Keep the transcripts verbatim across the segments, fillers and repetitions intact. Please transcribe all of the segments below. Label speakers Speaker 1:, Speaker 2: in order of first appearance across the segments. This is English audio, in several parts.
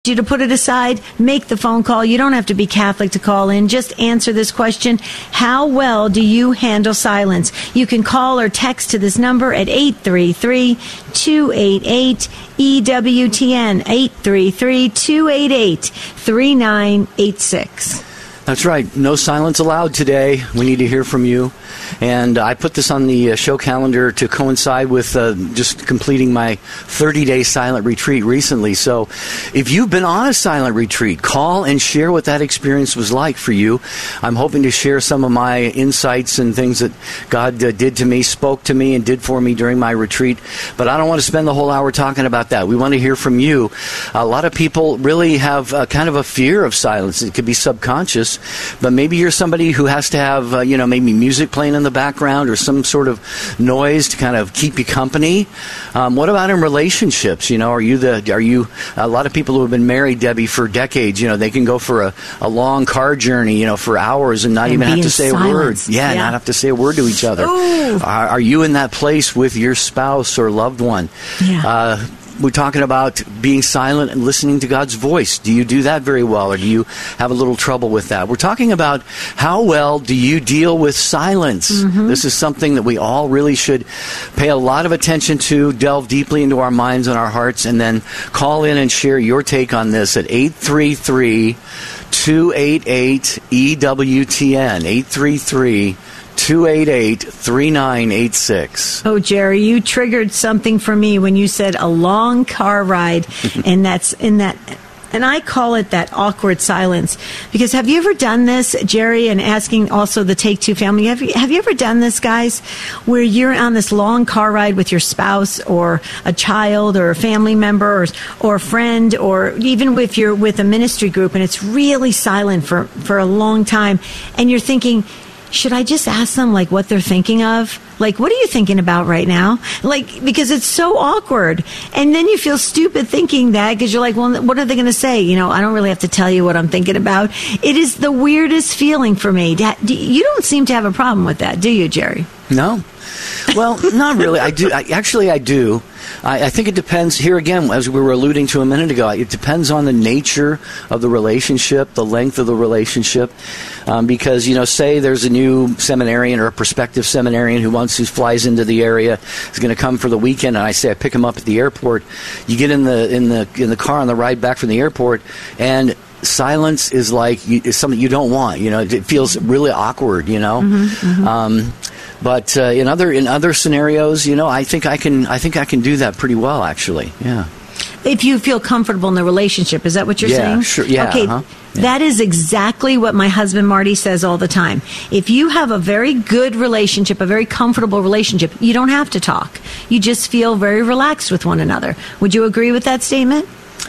Speaker 1: you to put it aside, make the phone call. You don't have to be Catholic to call in. Just answer this question. How well do you handle silence? You can call or text to this number at eight three three, two eight eight, E W T N, eight three three, two eight eight, three nine eight six.
Speaker 2: That's right. No silence allowed today. We need to hear from you. And I put this on the show calendar to coincide with uh, just completing my thirty-day silent retreat recently. So if you've been on a silent retreat, call and share what that experience was like for you. I'm hoping to share some of my insights and things that God uh, did to me, spoke to me, and did for me during my retreat. But I don't want to spend the whole hour talking about that. We want to hear from you. A lot of people really have uh, kind of a fear of silence. It could be subconscious, but maybe you're somebody who has to have, uh, you know, maybe music playing in the background or some sort of noise to kind of keep you company. Um, what about in relationships? You know, are you the, are you, a lot of people who have been married, Debbie, for decades, you know, they can go for a, a long car journey, you know, for hours and not and even have to say
Speaker 1: silence.
Speaker 2: a word. Yeah,
Speaker 1: yeah,
Speaker 2: not have to say a word to each other. Are, are you in that place with your spouse or loved one?
Speaker 1: Yeah.
Speaker 2: Uh, We're talking about being silent and listening to God's voice. Do you do that very well, or do you have a little trouble with that? We're talking about how well do you deal with silence. Mm-hmm. This is something that we all really should pay a lot of attention to, delve deeply into our minds and our hearts, and then call in and share your take on this at eight three three, two eight eight, E W T N, eight three three, two eight eight, three nine eight six.
Speaker 1: Oh, Jerry, you triggered something for me when you said a long car ride, and that's in that, and I call it that awkward silence. Because have you ever done this, Jerry, and asking also the Take Two family, have you, have you ever done this, guys, where you're on this long car ride with your spouse or a child or a family member or, or a friend, or even if you're with a ministry group and it's really silent for, for a long time, and you're thinking, should I just ask them, like, what they're thinking of? Like, what are you thinking about right now? Like, because it's so awkward. And then you feel stupid thinking that because you're like, well, what are they going to say? You know, I don't really have to tell you what I'm thinking about. It is the weirdest feeling for me. You don't seem to have a problem with that, do you, Jerry?
Speaker 2: No. Well, not really. I do. I, actually, I do. I, I think it depends. Here again, as we were alluding to a minute ago, it depends on the nature of the relationship, the length of the relationship. Um, because, you know, say there's a new seminarian or a prospective seminarian who wants who flies into the area, is going to come for the weekend, and I say I pick him up at the airport. You get in the in the in the car on the ride back from the airport, and silence is like you, is something you don't want. You know, it feels really awkward. You know. Mm-hmm, mm-hmm. Um, But uh, in other in other scenarios, you know, I think I can I think I can do that pretty well, actually. Yeah.
Speaker 1: If you feel comfortable in the relationship, is that what you're
Speaker 2: yeah,
Speaker 1: saying?
Speaker 2: Sure. Yeah.
Speaker 1: Okay.
Speaker 2: Uh-huh. Yeah.
Speaker 1: That is exactly what my husband Marty says all the time. If you have a very good relationship, a very comfortable relationship, you don't have to talk. You just feel very relaxed with one another. Would you agree with that statement?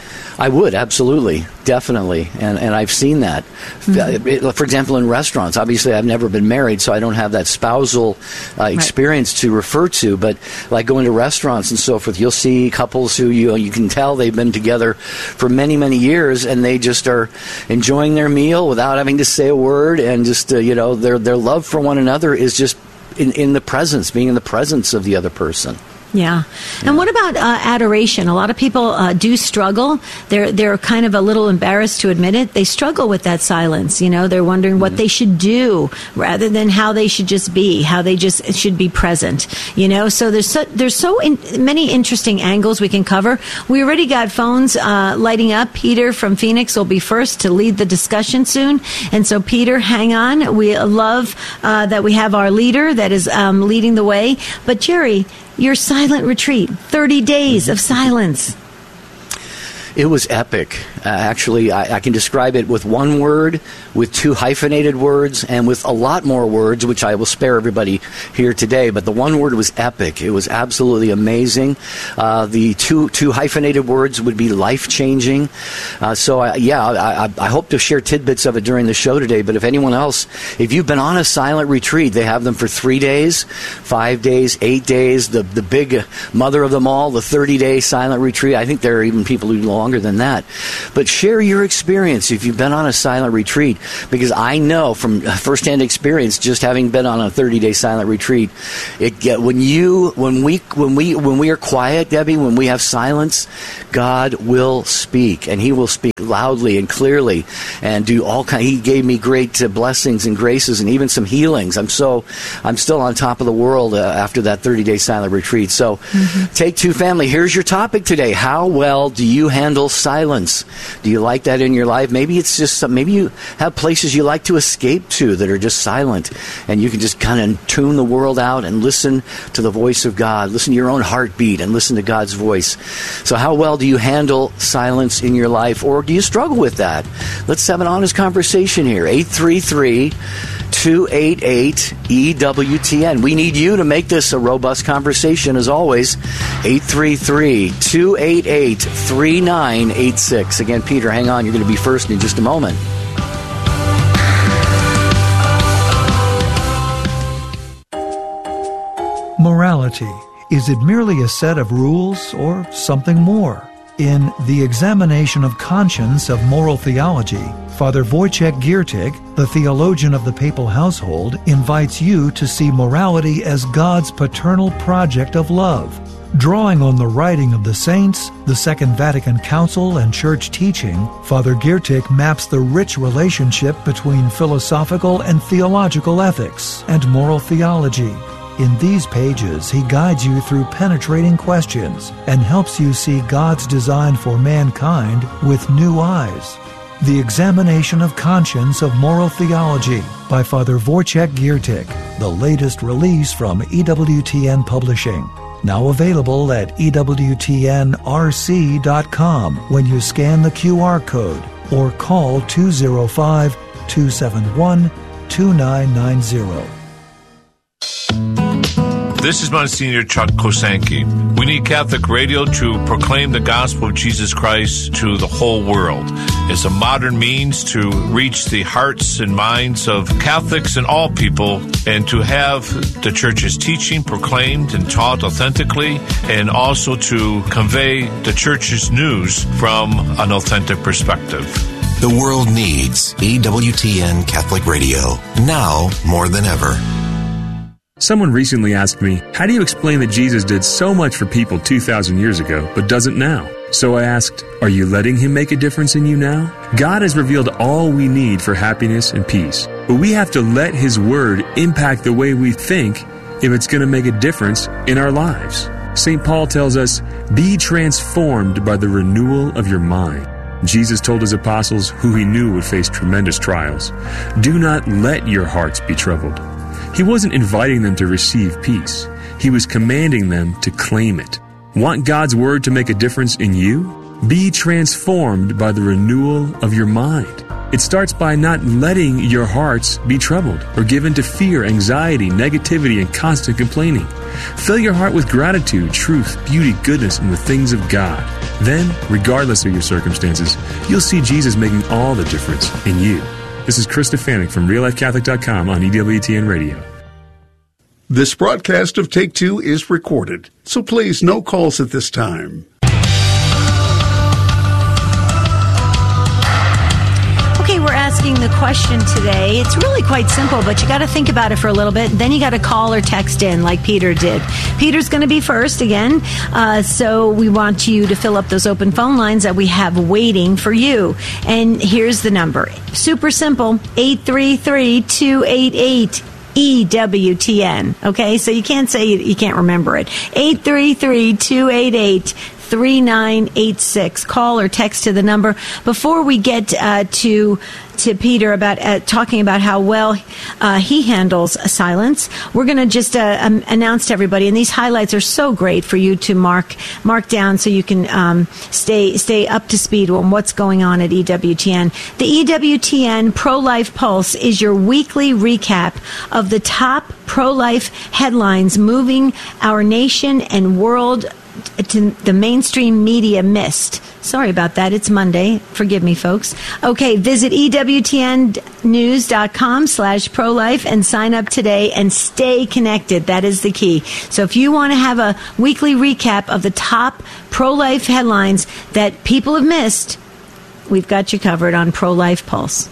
Speaker 2: I would, absolutely, definitely, and and I've seen that. Mm-hmm. For example, in restaurants, obviously I've never been married, so I don't have that spousal uh, experience right. to refer to, but like going to restaurants and so forth, you'll see couples who you you can tell they've been together for many, many years, and they just are enjoying their meal without having to say a word, and just, uh, you know, their their love for one another is just in, in the presence, being in the presence of the other person.
Speaker 1: Yeah. And what about uh, adoration? A lot of people uh, do struggle. They're they're kind of a little embarrassed to admit it. They struggle with that silence. You know, they're wondering what mm-hmm. they should do rather than how they should just be, how they just should be present. You know, so there's so, there's so in, many interesting angles we can cover. We already got phones uh, lighting up. Peter from Phoenix will be first to lead the discussion soon. And so, Peter, hang on. We love uh, that we have our leader that is um, leading the way. But, Jerry, your silent retreat, thirty days of silence.
Speaker 2: It was epic. Uh, actually, I, I can describe it with one word, with two hyphenated words, and with a lot more words, which I will spare everybody here today. But the one word was epic. It was absolutely amazing. Uh, the two two hyphenated words would be life-changing. Uh, so, I, yeah, I, I hope to share tidbits of it during the show today. But if anyone else, if you've been on a silent retreat, they have them for three days, five days, eight days. The, the big mother of them all, the thirty-day silent retreat. I think there are even people who do longer than that. But share your experience if you've been on a silent retreat, because I know from firsthand experience, just having been on a thirty-day silent retreat, it get when you when we when we when we are quiet, Debbie, when we have silence, God will speak, and He will speak loudly and clearly, and do all kind. He gave me great uh, blessings and graces, and even some healings. I'm so I'm still on top of the world uh, after that thirty-day silent retreat. So, mm-hmm. Take Two family. Here's your topic today: how well do you handle silence? Do you like that in your life? Maybe it's just some, maybe you have places you like to escape to that are just silent, and you can just kind of tune the world out and listen to the voice of God, listen to your own heartbeat, and listen to God's voice. So how well do you handle silence in your life, or do you struggle with that? Let's have an honest conversation here. eight three three, two eight eight, E W T N. We need you to make this a robust conversation, as always. eight three three, two eight eight, three nine eight six. Again, Peter, hang on. You're going to be first in just a moment.
Speaker 3: Morality. Is it merely a set of rules or something more? In The Examination of Conscience of Moral Theology, Father Wojciech Giertych, the theologian of the papal household, invites you to see morality as God's paternal project of love. Drawing on the writing of the saints, the Second Vatican Council, and church teaching, Father Giertych maps the rich relationship between philosophical and theological ethics and moral theology. In these pages, he guides you through penetrating questions and helps you see God's design for mankind with new eyes. The Examination of Conscience of Moral Theology by Father Wojciech Giertych, the latest release from E W T N Publishing. Now available at E W T N R C dot com when you scan the Q R code or call two oh five, two seven one, two nine nine zero.
Speaker 4: This is Monsignor Chuck Kosanke. We need Catholic radio to proclaim the gospel of Jesus Christ to the whole world. It's a modern means to reach the hearts and minds of Catholics and all people, and to have the Church's teaching proclaimed and taught authentically, and also to convey the Church's news from an authentic perspective.
Speaker 5: The world needs E W T N Catholic Radio, now more than ever.
Speaker 6: Someone recently asked me, how do you explain that Jesus did so much for people two thousand years ago, but doesn't now? So I asked, are you letting Him make a difference in you now? God has revealed all we need for happiness and peace, but we have to let His Word impact the way we think if it's going to make a difference in our lives. Saint Paul tells us, be transformed by the renewal of your mind. Jesus told His apostles, who He knew would face tremendous trials, do not let your hearts be troubled. He wasn't inviting them to receive peace. He was commanding them to claim it. Want God's Word to make a difference in you? Be transformed by the renewal of your mind. It starts by not letting your hearts be troubled or given to fear, anxiety, negativity, and constant complaining. Fill your heart with gratitude, truth, beauty, goodness, and the things of God. Then, regardless of your circumstances, you'll see Jesus making all the difference in you. This is Chris Stefanik from real life catholic dot com on E W T N Radio.
Speaker 7: This broadcast of Take Two is recorded, so please no calls at this time.
Speaker 1: Okay, we're asking the question today. It's really quite simple, but you got to think about it for a little bit. Then you got to call or text in like Peter did. Peter's going to be first again, uh, so we want you to fill up those open phone lines that we have waiting for you. And here's the number. Super simple, eight three three, two eight eight, E W T N. Okay, so you can't say you, you can't remember it. eight three three, two eight eight, three nine eight six. Call or text to the number. Before we get uh, to to Peter about uh, talking about how well uh, he handles silence, we're going to just uh, um, announce to everybody, and these highlights are so great for you to mark mark down so you can um, stay stay up to speed on what's going on at E W T N. The E W T N Pro-Life Pulse is your weekly recap of the top pro-life headlines moving our nation and world to the mainstream media missed. Sorry about that. It's Monday. Forgive me, folks. Okay, visit E W T N news dot com slash pro-life and sign up today and stay connected. That is the key. So if you want to have a weekly recap of the top pro-life headlines that people have missed, we've got you covered on Pro-Life Pulse.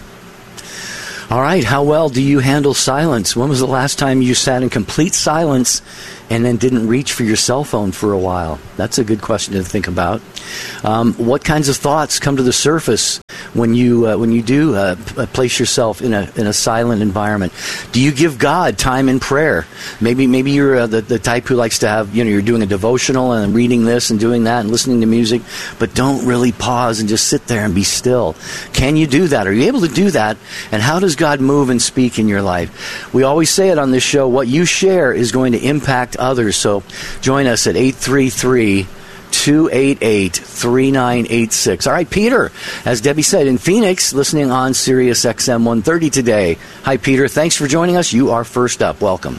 Speaker 2: All right. How well do you handle silence? When was the last time you sat in complete silence and then didn't reach for your cell phone for a while? That's a good question to think about. Um, what kinds of thoughts come to the surface when you uh, when you do uh, place yourself in a in a silent environment? Do you give God time in prayer? Maybe maybe you're uh, the the type who likes to have, you know, you're doing a devotional and reading this and doing that and listening to music, but don't really pause and just sit there and be still. Can you do that? Are you able to do that? And how does God move and speak in your life? We always say it on this show, what you share is going to impact others. So join us at eight three three, two eight eight, three nine eight six. All right, Peter, as Debbie said, in Phoenix, listening on Sirius X M one thirty today. Hi, Peter. Thanks for joining us. You are first up. Welcome.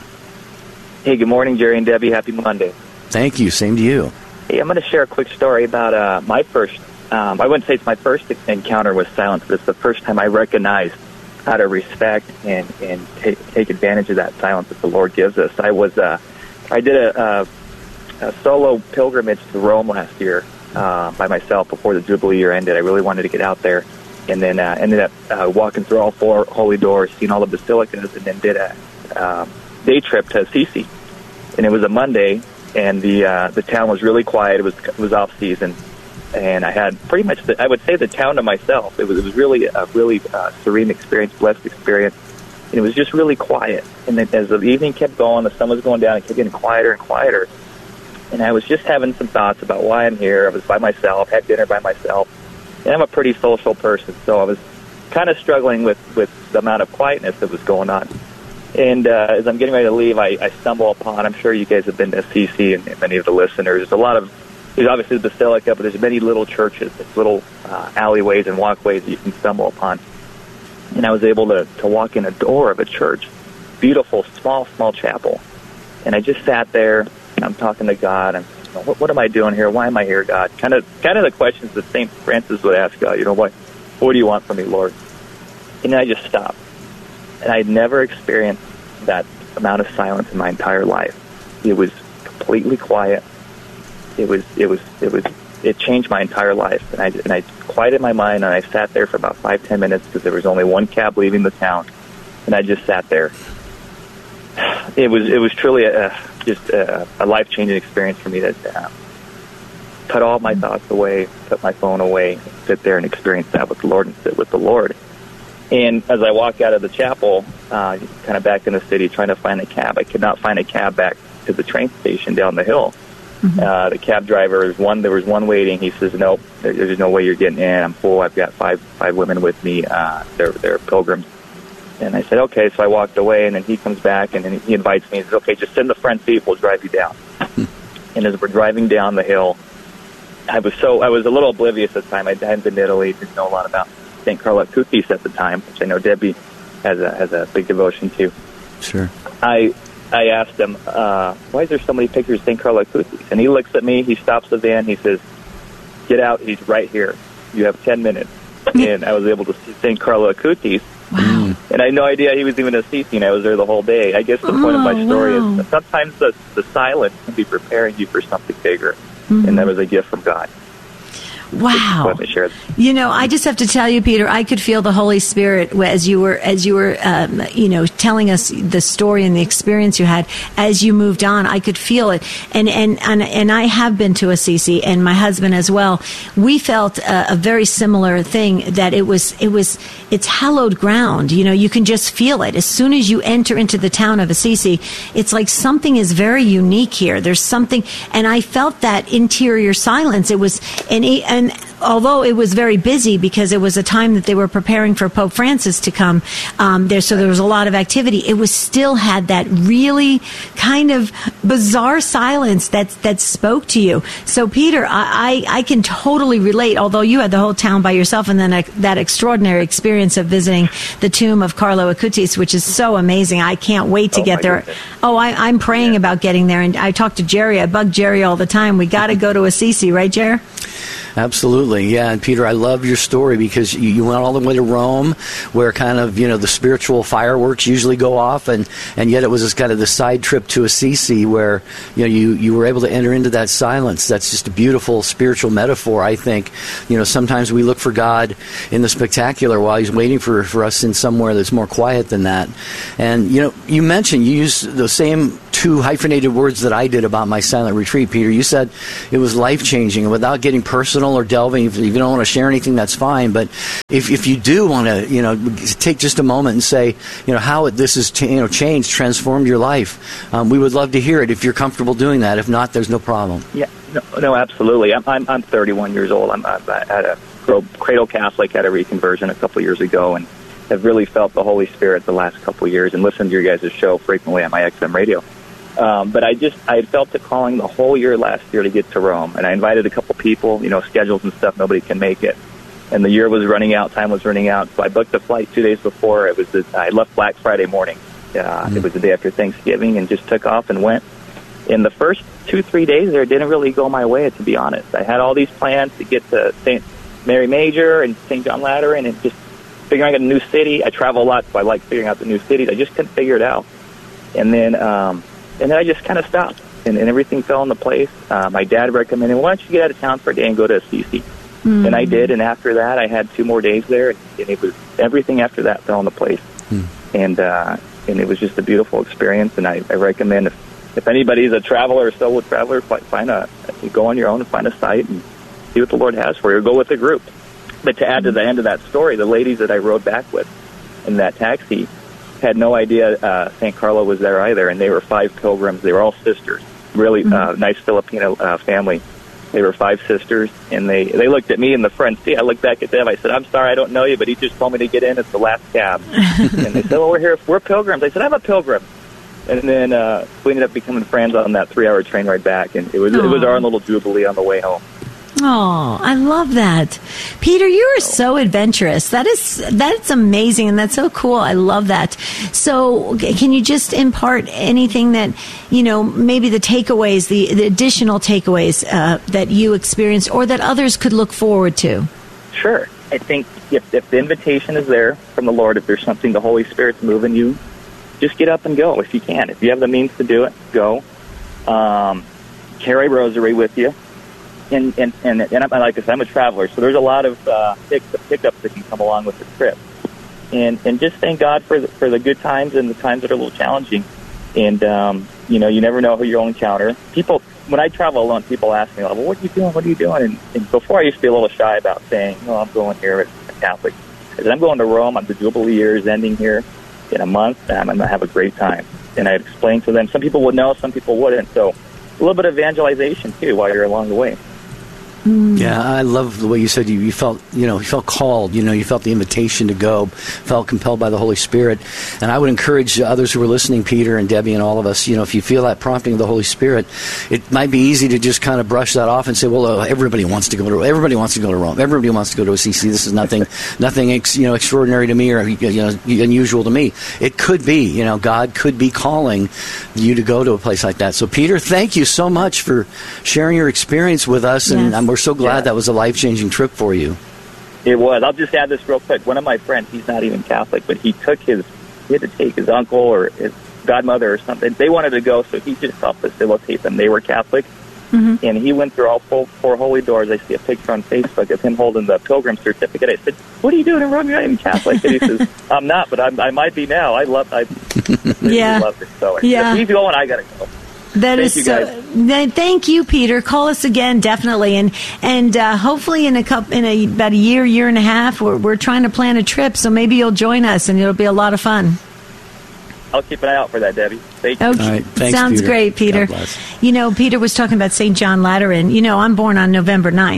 Speaker 8: Hey, good morning, Jerry and Debbie. Happy Monday.
Speaker 2: Thank you. Same to you.
Speaker 8: Hey, I'm going to share a quick story about uh, my first, um, I wouldn't say it's my first encounter with silence, but it's the first time I recognized how to respect and, and take, take advantage of that silence that the Lord gives us. I was, uh, I did a, a, a solo pilgrimage to Rome last year uh, by myself before the Jubilee year ended. I really wanted to get out there, and then uh, ended up uh, walking through all four holy doors, seeing all the basilicas, and then did a uh, day trip to Assisi. And it was a Monday, and the uh, the town was really quiet. It was it was off season, and I had pretty much the, I would say the town to myself. It was it was really a really uh, serene experience, blessed experience, and it was just really quiet. And then as the evening kept going, the sun was going down, it kept getting quieter and quieter. And I was just having some thoughts about why I'm here. I was by myself, had dinner by myself, and I'm a pretty social person, so I was kind of struggling with, with the amount of quietness that was going on. And uh, as I'm getting ready to leave, I, I stumble upon, I'm sure you guys have been to Assisi, and many of the listeners, there's a lot of, there's obviously the Basilica, but there's many little churches, there's little uh, alleyways and walkways that you can stumble upon. And I was able to, to walk in a door of a church, beautiful, small, small chapel. And I just sat there, I'm talking to God, and you know, what, what am I doing here? Why am I here, God? Kind of kind of the questions that Saint Francis would ask God, you know, what, what do you want from me, Lord? And then I just stopped. And I'd never experienced that amount of silence in my entire life. It was completely quiet. It was, it was, it was, it changed my entire life. And I, and I quieted my mind, and I sat there for about five, ten minutes because there was only one cab leaving the town. And I just sat there. It was, it was truly a, just a, a life-changing experience for me to uh, cut all my thoughts away, put my phone away, sit there and experience that with the Lord and sit with the Lord. And as I walk out of the chapel, uh, kind of back in the city, trying to find a cab, I could not find a cab back to the train station down the hill. Mm-hmm. Uh, the cab driver, was one, there was one waiting. He says, nope, there, there's no way you're getting in. I'm full. I've got five five women with me. Uh, they're, they're pilgrims. And I said, okay. So I walked away, and then he comes back, and then he invites me. He says, okay, just sit in the front seat. We'll drive you down. And as we're driving down the hill, I was so I was a little oblivious at the time. I hadn't been to Italy, didn't know a lot about Saint Carlo Acutis at the time, which I know Debbie has a has a big devotion to.
Speaker 2: Sure.
Speaker 8: I I asked him, uh, why is there so many pictures of Saint Carlo Acutis? And he looks at me, he stops the van, he says, get out, he's right here. You have ten minutes. And I was able to see Saint Carlo Acutis.
Speaker 1: Wow.
Speaker 8: And I had no idea he was even Assisi, and I was there the whole day. I guess the point
Speaker 1: oh,
Speaker 8: of my story
Speaker 1: wow.
Speaker 8: is sometimes the, the silence can be preparing you for something bigger.
Speaker 1: Mm-hmm.
Speaker 8: And that was a gift from God.
Speaker 1: Wow.
Speaker 8: Let me share that.
Speaker 1: You know, I just have to tell you, Peter, I could feel the Holy Spirit as you were, as you were, um, you know, telling us the story and the experience you had as you moved on. I could feel it. And, and, and, and I have been to Assisi, and my husband as well. We felt a, a very similar thing, that it was, it was, it's hallowed ground. You know, you can just feel it. As soon as you enter into the town of Assisi, it's like something is very unique here. There's something, and I felt that interior silence. It was, and, and although it was very busy because it was a time that they were preparing for Pope Francis to come um, there, so there was a lot of activity. It was still had that really kind of bizarre silence that that spoke to you. So, Peter, I, I, I can totally relate, although you had the whole town by yourself, and then a, that extraordinary experience of visiting the tomb of Carlo Acutis, which is so amazing. I can't wait to
Speaker 8: oh,
Speaker 1: get there.
Speaker 8: Goodness.
Speaker 1: Oh, I, I'm praying yeah. about getting there, and I talk to Jerry. I bug Jerry all the time. We got to go to Assisi, right, Jerry?
Speaker 2: Absolutely, yeah. And Peter, I love your story because you, you went all the way to Rome, where kind of, you know, the spiritual fireworks usually go off, and, and yet it was this kind of the side trip to Assisi where, you know, you, you were able to enter into that silence. That's just a beautiful spiritual metaphor, I think. You know, sometimes we look for God in the spectacular while He's waiting for, for us in somewhere that's more quiet than that. And, you know, you mentioned, you used the same two hyphenated words that I did about my silent retreat, Peter. You said it was life-changing, and without getting personal or delving, if you don't want to share anything, that's fine. But if if you do want to, you know, take just a moment and say, you know, how this has you know changed, transformed your life, um, we would love to hear it if you're comfortable doing that. If not, there's no problem.
Speaker 8: Yeah, no, no absolutely. I'm, I'm I'm thirty-one years old. I'm, I'm at a cradle Catholic, had a reconversion a couple years ago, and have really felt the Holy Spirit the last couple of years, and listened to your guys' show frequently on my X M radio. Um, but I just, I had felt the calling the whole year last year to get to Rome. And I invited a couple people, you know, schedules and stuff, nobody can make it. And the year was running out, time was running out. So I booked the flight two days before. It was the, I left Black Friday morning. Uh, mm-hmm. It was the day after Thanksgiving, and just took off and went. In the first two, three days there, it didn't really go my way, to be honest. I had all these plans to get to Saint Mary Major and Saint John Lateran, and just figuring out a new city. I travel a lot, so I like figuring out the new cities. I just couldn't figure it out. And then, um, And then I just kind of stopped, and, and everything fell into place. Uh, my dad recommended, why don't you get out of town for a day and go to Assisi? Mm. And I did, and after that, I had two more days there, and it was everything after that fell into place. Mm. And uh, and it was just a beautiful experience, and I, I recommend if, if anybody's a traveler or solo traveler, find a, go on your own and find a site and see what the Lord has for you, or go with a group. But to add to the end of that story, the ladies that I rode back with in that taxi had no idea uh, Saint Carlo was there either, and they were five pilgrims. They were all sisters, really mm-hmm. uh, nice Filipino uh, family. They were five sisters, and they, they looked at me in the front seat. I looked back at them. I said, I'm sorry, I don't know you, but he just told me to get in. It's the last cab. And they said, well, we're here. We're pilgrims. I said, I'm a pilgrim. And then uh, we ended up becoming friends on that three-hour train ride back, and it was Aww. It was our little jubilee on the way home.
Speaker 1: Oh, I love that. Peter, you are so adventurous. That is, that's amazing, and that's so cool. I love that. So can you just impart anything that, you know, maybe the takeaways, the, the additional takeaways uh, that you experienced or that others could look forward to?
Speaker 8: Sure. I think if, if the invitation is there from the Lord, if there's something the Holy Spirit's moving you, just get up and go if you can. If you have the means to do it, go. Um, carry a rosary with you. And, and, and, and I'm, like I said, I'm a traveler, so there's a lot of uh, hiccups that can come along with the trip. And and just thank God for the, for the good times and the times that are a little challenging. And, um, you know, you never know who you'll encounter. People, when I travel alone, people ask me, well, what are you doing? What are you doing? And, and before I used to be a little shy about saying, oh, I'm going here as a Catholic. I said, I'm going to Rome. I'm the Jubilee year is ending here in a month, and I'm going to have a great time. And I'd explain to them. Some people would know, some people wouldn't. So a little bit of evangelization, too, while you're along the way.
Speaker 2: Yeah, I love the way you said you, you felt, you know, you felt called, you know, you felt the invitation to go, felt compelled by the Holy Spirit. And I would encourage others who are listening, Peter and Debbie and all of us, you know, if you feel that prompting of the Holy Spirit, it might be easy to just kind of brush that off and say, well, uh, everybody wants to go to everybody wants to go to Rome. Everybody wants to go to Assisi. This is nothing, nothing, ex, you know, extraordinary to me or, you know, unusual to me. It could be, you know, God could be calling you to go to a place like that. So, Peter, thank you so much for sharing your experience with us, and yes. I'm we're so glad yeah. that was a life-changing trip for you.
Speaker 8: It was. I'll just add this real quick. One of my friends, he's not even Catholic, but he took his, he had to take his uncle or his godmother or something. They wanted to go, so he just helped facilitate them. They were Catholic, mm-hmm. and he went through all four, four holy doors. I see a picture on Facebook of him holding the pilgrim certificate. I said, what are you doing in Rome? You're not even Catholic. And he says, I'm not, but I'm, I might be now. I love, I
Speaker 1: yeah.
Speaker 8: love it. So
Speaker 1: yeah.
Speaker 8: if he's going, I got to go.
Speaker 1: That
Speaker 8: thank
Speaker 1: is
Speaker 8: you
Speaker 1: so.
Speaker 8: Guys.
Speaker 1: Thank you, Peter. Call us again, definitely, and and uh, hopefully in a couple, in a, about a year, year and a half, we're we're trying to plan a trip. So maybe you'll join us, and it'll be a lot of fun.
Speaker 8: I'll keep an eye out for that, Debbie. Thank you.
Speaker 1: Okay.
Speaker 2: All right. Thanks,
Speaker 1: Sounds
Speaker 2: Peter.
Speaker 1: great, Peter. You know, Peter was talking about Saint John Lateran. You know, I'm born on November ninth.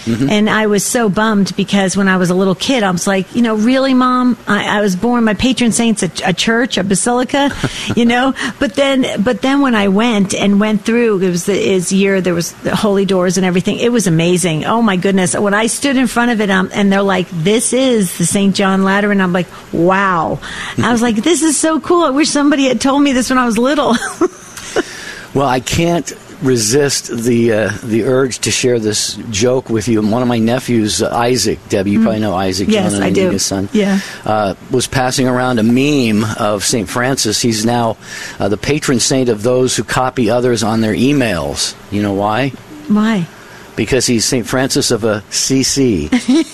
Speaker 1: Mm-hmm. And I was so bummed because when I was a little kid, I was like, you know, really, Mom? I, I was born, my patron saint's a, a church, a basilica, you know? But then, but then when I went and went through, it was the his year, there was the holy doors and everything. It was amazing. Oh my goodness. When I stood in front of it, um, and they're like, this is the Saint John Lateran. I'm like, wow. I was like, this is so cool. I wish somebody had told me this when I was little.
Speaker 2: Well, I can't resist the uh, the urge to share this joke with you. One of my nephews, uh, Isaac, Debbie, you mm. probably know Isaac,
Speaker 1: yes,
Speaker 2: John
Speaker 1: I do.
Speaker 2: His son,
Speaker 1: yeah.
Speaker 2: uh, was passing around a meme of Saint Francis. He's now uh, the patron saint of those who copy others on their emails. You know why?
Speaker 1: Why?
Speaker 2: Because he's Saint Francis of a C C.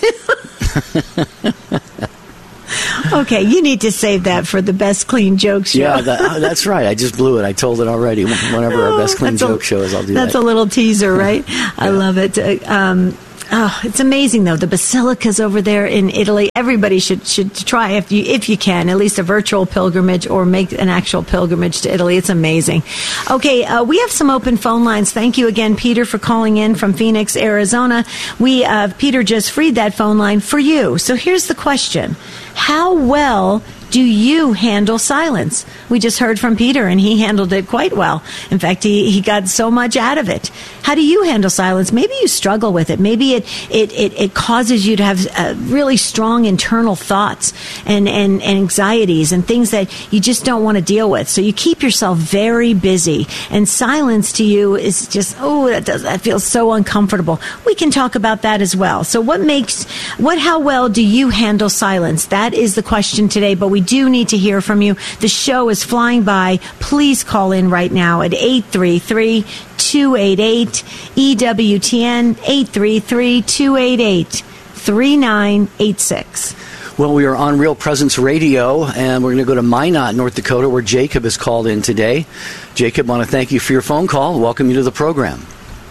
Speaker 1: Okay, you need to save that for the Best Clean Joke Show.
Speaker 2: Yeah, that, that's right. I just blew it. I told it already. Whenever our Best Clean
Speaker 1: that's
Speaker 2: Joke
Speaker 1: a,
Speaker 2: Show is, I'll do
Speaker 1: that's
Speaker 2: that.
Speaker 1: That's a little teaser, right? Yeah. I love it. Uh, um, oh, it's amazing, though. The basilicas over there in Italy. Everybody should should try, if you if you can, at least a virtual pilgrimage or make an actual pilgrimage to Italy. It's amazing. Okay, uh, we have some open phone lines. Thank you again, Peter, for calling in from Phoenix, Arizona. We uh, Peter just freed that phone line for you. So here's the question. How well do you handle silence? We just heard from Peter, and he handled it quite well. In fact, he, he got so much out of it. How do you handle silence? Maybe you struggle with it. Maybe it it, it, it causes you to have uh, really strong internal thoughts and, and, and anxieties and things that you just don't want to deal with. So you keep yourself very busy. And silence to you is just, oh, that, does, that feels so uncomfortable. We can talk about that as well. So what makes, what, how well do you handle silence? That is the question today, but we do need to hear from you. The show is flying by. Please call in right now at eight three three, two eight eight, E W T N, eight three three, two eight eight, three nine eight six.
Speaker 2: Well, we are on Real Presence Radio, and we're going to go to Minot, North Dakota, where Jacob has called in today. Jacob, I want to thank you for your phone call. Welcome you to the program.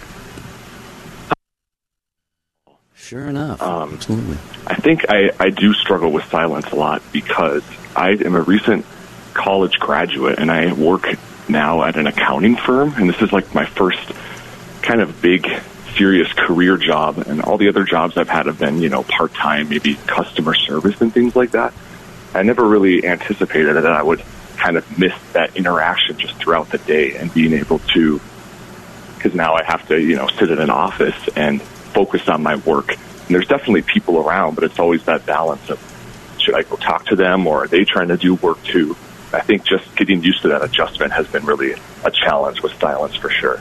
Speaker 2: Sure enough.
Speaker 9: Um,
Speaker 2: Absolutely.
Speaker 9: I think I, I do struggle with silence a lot because I am a recent college graduate and I work now at an accounting firm, and this is like my first kind of big, serious career job, and all the other jobs I've had have been, you know, part-time, maybe customer service and things like that. I never really anticipated that I would kind of miss that interaction just throughout the day and being able to, because now I have to, you know, sit in an office and focus on my work. And there's definitely people around, but it's always that balance of, should I go talk to them, or are they trying to do work too? I think just getting used to that adjustment has been really a challenge with silence for sure.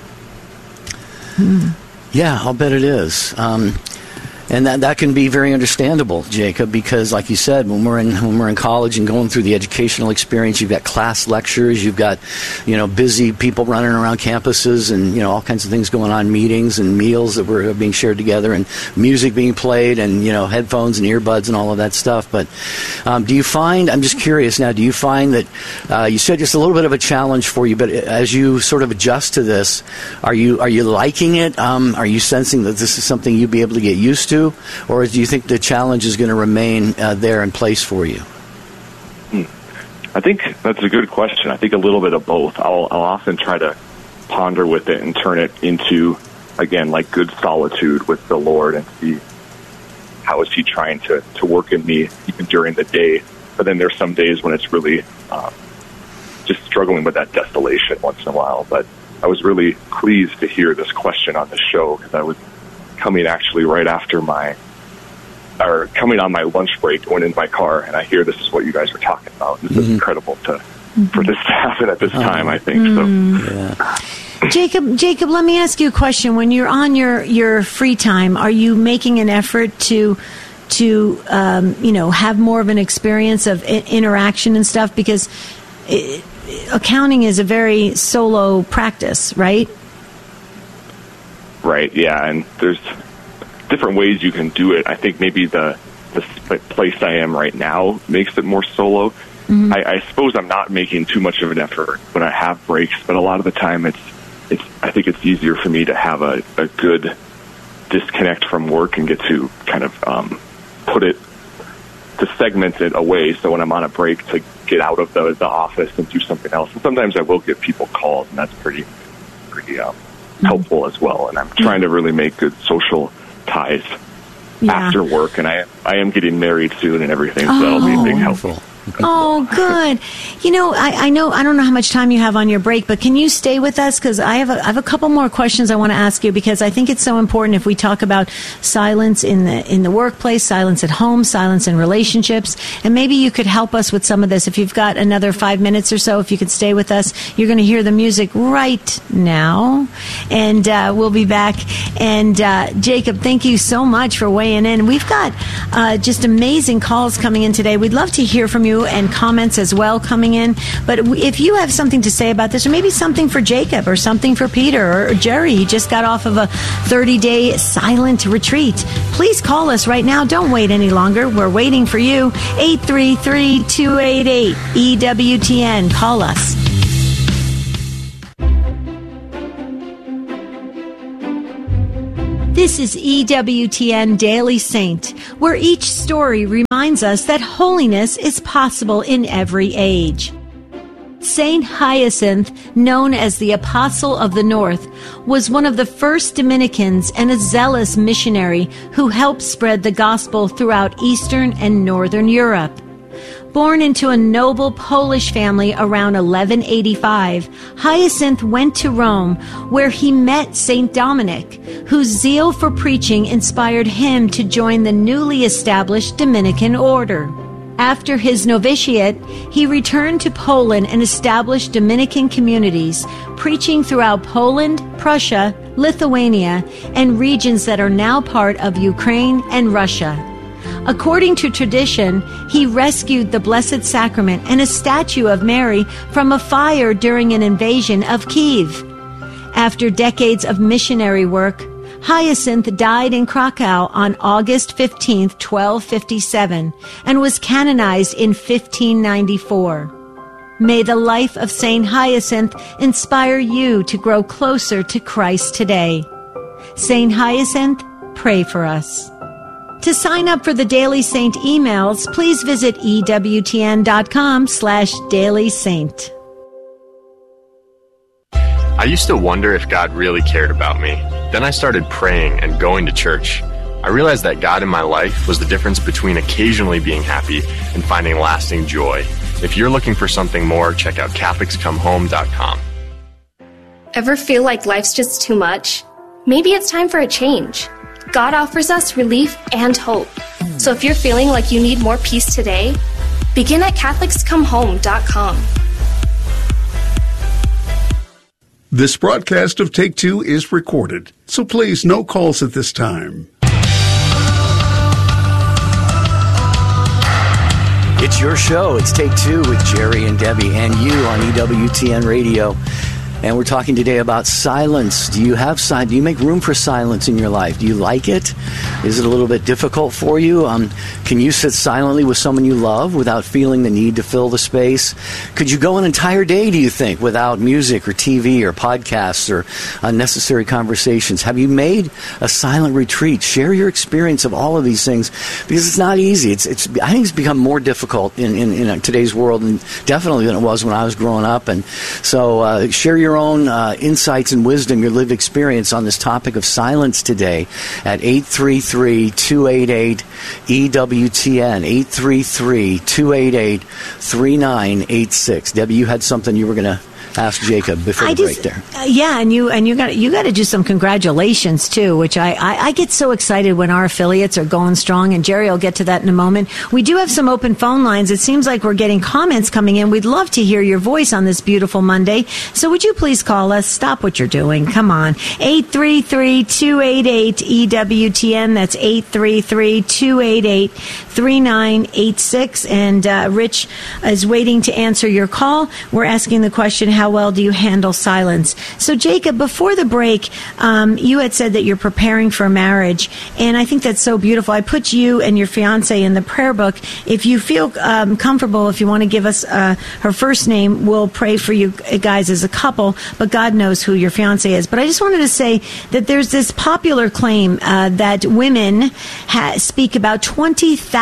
Speaker 2: Hmm. Yeah, I'll bet it is. Um, and that that can be very understandable, Jacob, because like you said, when we're in when we're in college and going through the educational experience, you've got class lectures, you've got, you know, busy people running around campuses, and, you know, all kinds of things going on, meetings and meals that were being shared together, and music being played, and, you know, headphones and earbuds and all of that stuff. But um, do you find, I'm just curious now, do you find that uh, you said just a little bit of a challenge for you, but as you sort of adjust to this, are you are you liking it? Um, are you sensing that this is something you'd be able to get used to? Or do you think the challenge is going to remain uh, there in place for you?
Speaker 9: Hmm. I think that's a good question. I think a little bit of both. I'll, I'll often try to ponder with it and turn it into, again, like good solitude with the Lord, and see how is He trying to, to work in me even during the day. But then there's some days when it's really um, just struggling with that desolation once in a while. But I was really pleased to hear this question on the show, because I was coming actually right after my, or coming on my lunch break, going in my car, and I hear this is what you guys were talking about. This mm-hmm. is incredible to mm-hmm. for this to happen at this oh. time, I think. Mm-hmm. So,
Speaker 2: yeah.
Speaker 1: Jacob, Jacob, let me ask you a question. When you're on your, your free time, are you making an effort to to um, you know, have more of an experience of I- interaction and stuff? Because it, accounting is a very solo practice, right?
Speaker 9: Right, yeah, and there's different ways you can do it. I think maybe the, the place I am right now makes it more solo. Mm-hmm. I, I suppose I'm not making too much of an effort when I have breaks, but a lot of the time it's, it's. I think it's easier for me to have a, a good disconnect from work and get to kind of um, put it, to segment it away, so when I'm on a break to get out of the, the office and do something else. And sometimes I will give people calls, and that's pretty, pretty um, helpful as well. And I'm trying to really make good social ties
Speaker 1: Yeah.
Speaker 9: after work, and I I am getting married soon and everything, so that'll be a big help.
Speaker 1: Oh, good. You know, I, I know, I don't know how much time you have on your break, but can you stay with us? Because I have a, I have a couple more questions I want to ask you, because I think it's so important if we talk about silence in the, in the workplace, silence at home, silence in relationships, and maybe you could help us with some of this. If you've got another five minutes or so, if you could stay with us, you're going to hear the music right now, and uh, we'll be back. And uh, Jacob, thank you so much for weighing in. We've got uh, just amazing calls coming in today. We'd love to hear from you, and comments as well coming in. But if you have something to say about this, or maybe something for Jacob, or something for Peter, or Jerry, he just got off of a thirty-day silent retreat, please call us right now. Don't wait any longer. We're waiting for you. eight three three, two eight eight, E W T N. Call us. This is E W T N Daily Saint, where each story reminds us that holiness is possible in every age. Saint Hyacinth, known as the Apostle of the North, was one of the first Dominicans and a zealous missionary who helped spread the gospel throughout Eastern and Northern Europe. Born into a noble Polish family around eleven eighty-five, Hyacinth went to Rome, where he met Saint Dominic, whose zeal for preaching inspired him to join the newly established Dominican order. After his novitiate, he returned to Poland and established Dominican communities, preaching throughout Poland, Prussia, Lithuania, and regions that are now part of Ukraine and Russia. According to tradition, he rescued the Blessed Sacrament and a statue of Mary from a fire during an invasion of Kiev. After decades of missionary work, Hyacinth died in Krakow on August fifteenth, twelve fifty-seven, and was canonized in fifteen ninety-four. May the life of Saint Hyacinth inspire you to grow closer to Christ today. Saint Hyacinth, pray for us. To sign up for the Daily Saint emails, please visit ewtn.com slash Daily Saint.
Speaker 10: I used to wonder if God really cared about me. Then I started praying and going to church. I realized that God in my life was the difference between occasionally being happy and finding lasting joy. If you're looking for something more, check out Catholics Come Home dot com.
Speaker 11: Ever feel like life's just too much? Maybe it's time for a change. God offers us relief and hope. So if you're feeling like you need more peace today, begin at Catholics Come Home dot com.
Speaker 7: This broadcast of Take Two is recorded, so please no calls at this time.
Speaker 2: It's your show. It's Take Two with Jerry and Debbie and you on E W T N Radio. And we're talking today about silence. Do you have silence? Do you make room for silence in your life? Do you like it? Is it a little bit difficult for you? Um, can you sit silently with someone you love without feeling the need to fill the space? Could you go an entire day, do you think, without music or T V or podcasts or unnecessary conversations? Have you made a silent retreat? Share your experience of all of these things, because it's not easy. It's, it's I think it's become more difficult in, in, in today's world, and definitely than it was when I was growing up. And so uh, share your own uh, insights and wisdom, your lived experience on this topic of silence today at eight three three, two eight eight, E W T N, eight three three, two eight eight, three nine eight six. Debbie, you had something you were going to ask Jacob before
Speaker 1: I
Speaker 2: the
Speaker 1: just,
Speaker 2: break there.
Speaker 1: Uh, yeah, and you and you got you got to do some congratulations too, which I, I, I get so excited when our affiliates are going strong, and Jerry will get to that in a moment. We do have some open phone lines. It seems like we're getting comments coming in. We'd love to hear your voice on this beautiful Monday. So would you please call us? Stop what you're doing. Come on. eight three three, two eight eight, E W T N. That's eight three three, two eight eight, three nine eight six. And uh, Rich is waiting to answer your call. We're asking the question, how well do you handle silence? So, Jacob, before the break, um, you had said that you're preparing for marriage, and I think that's so beautiful. I put you and your fiance in the prayer book. If you feel um, comfortable, if you want to give us uh, her first name, we'll pray for you guys as a couple, but God knows who your fiance is. But I just wanted to say that there's this popular claim uh, that women ha- speak about twenty thousand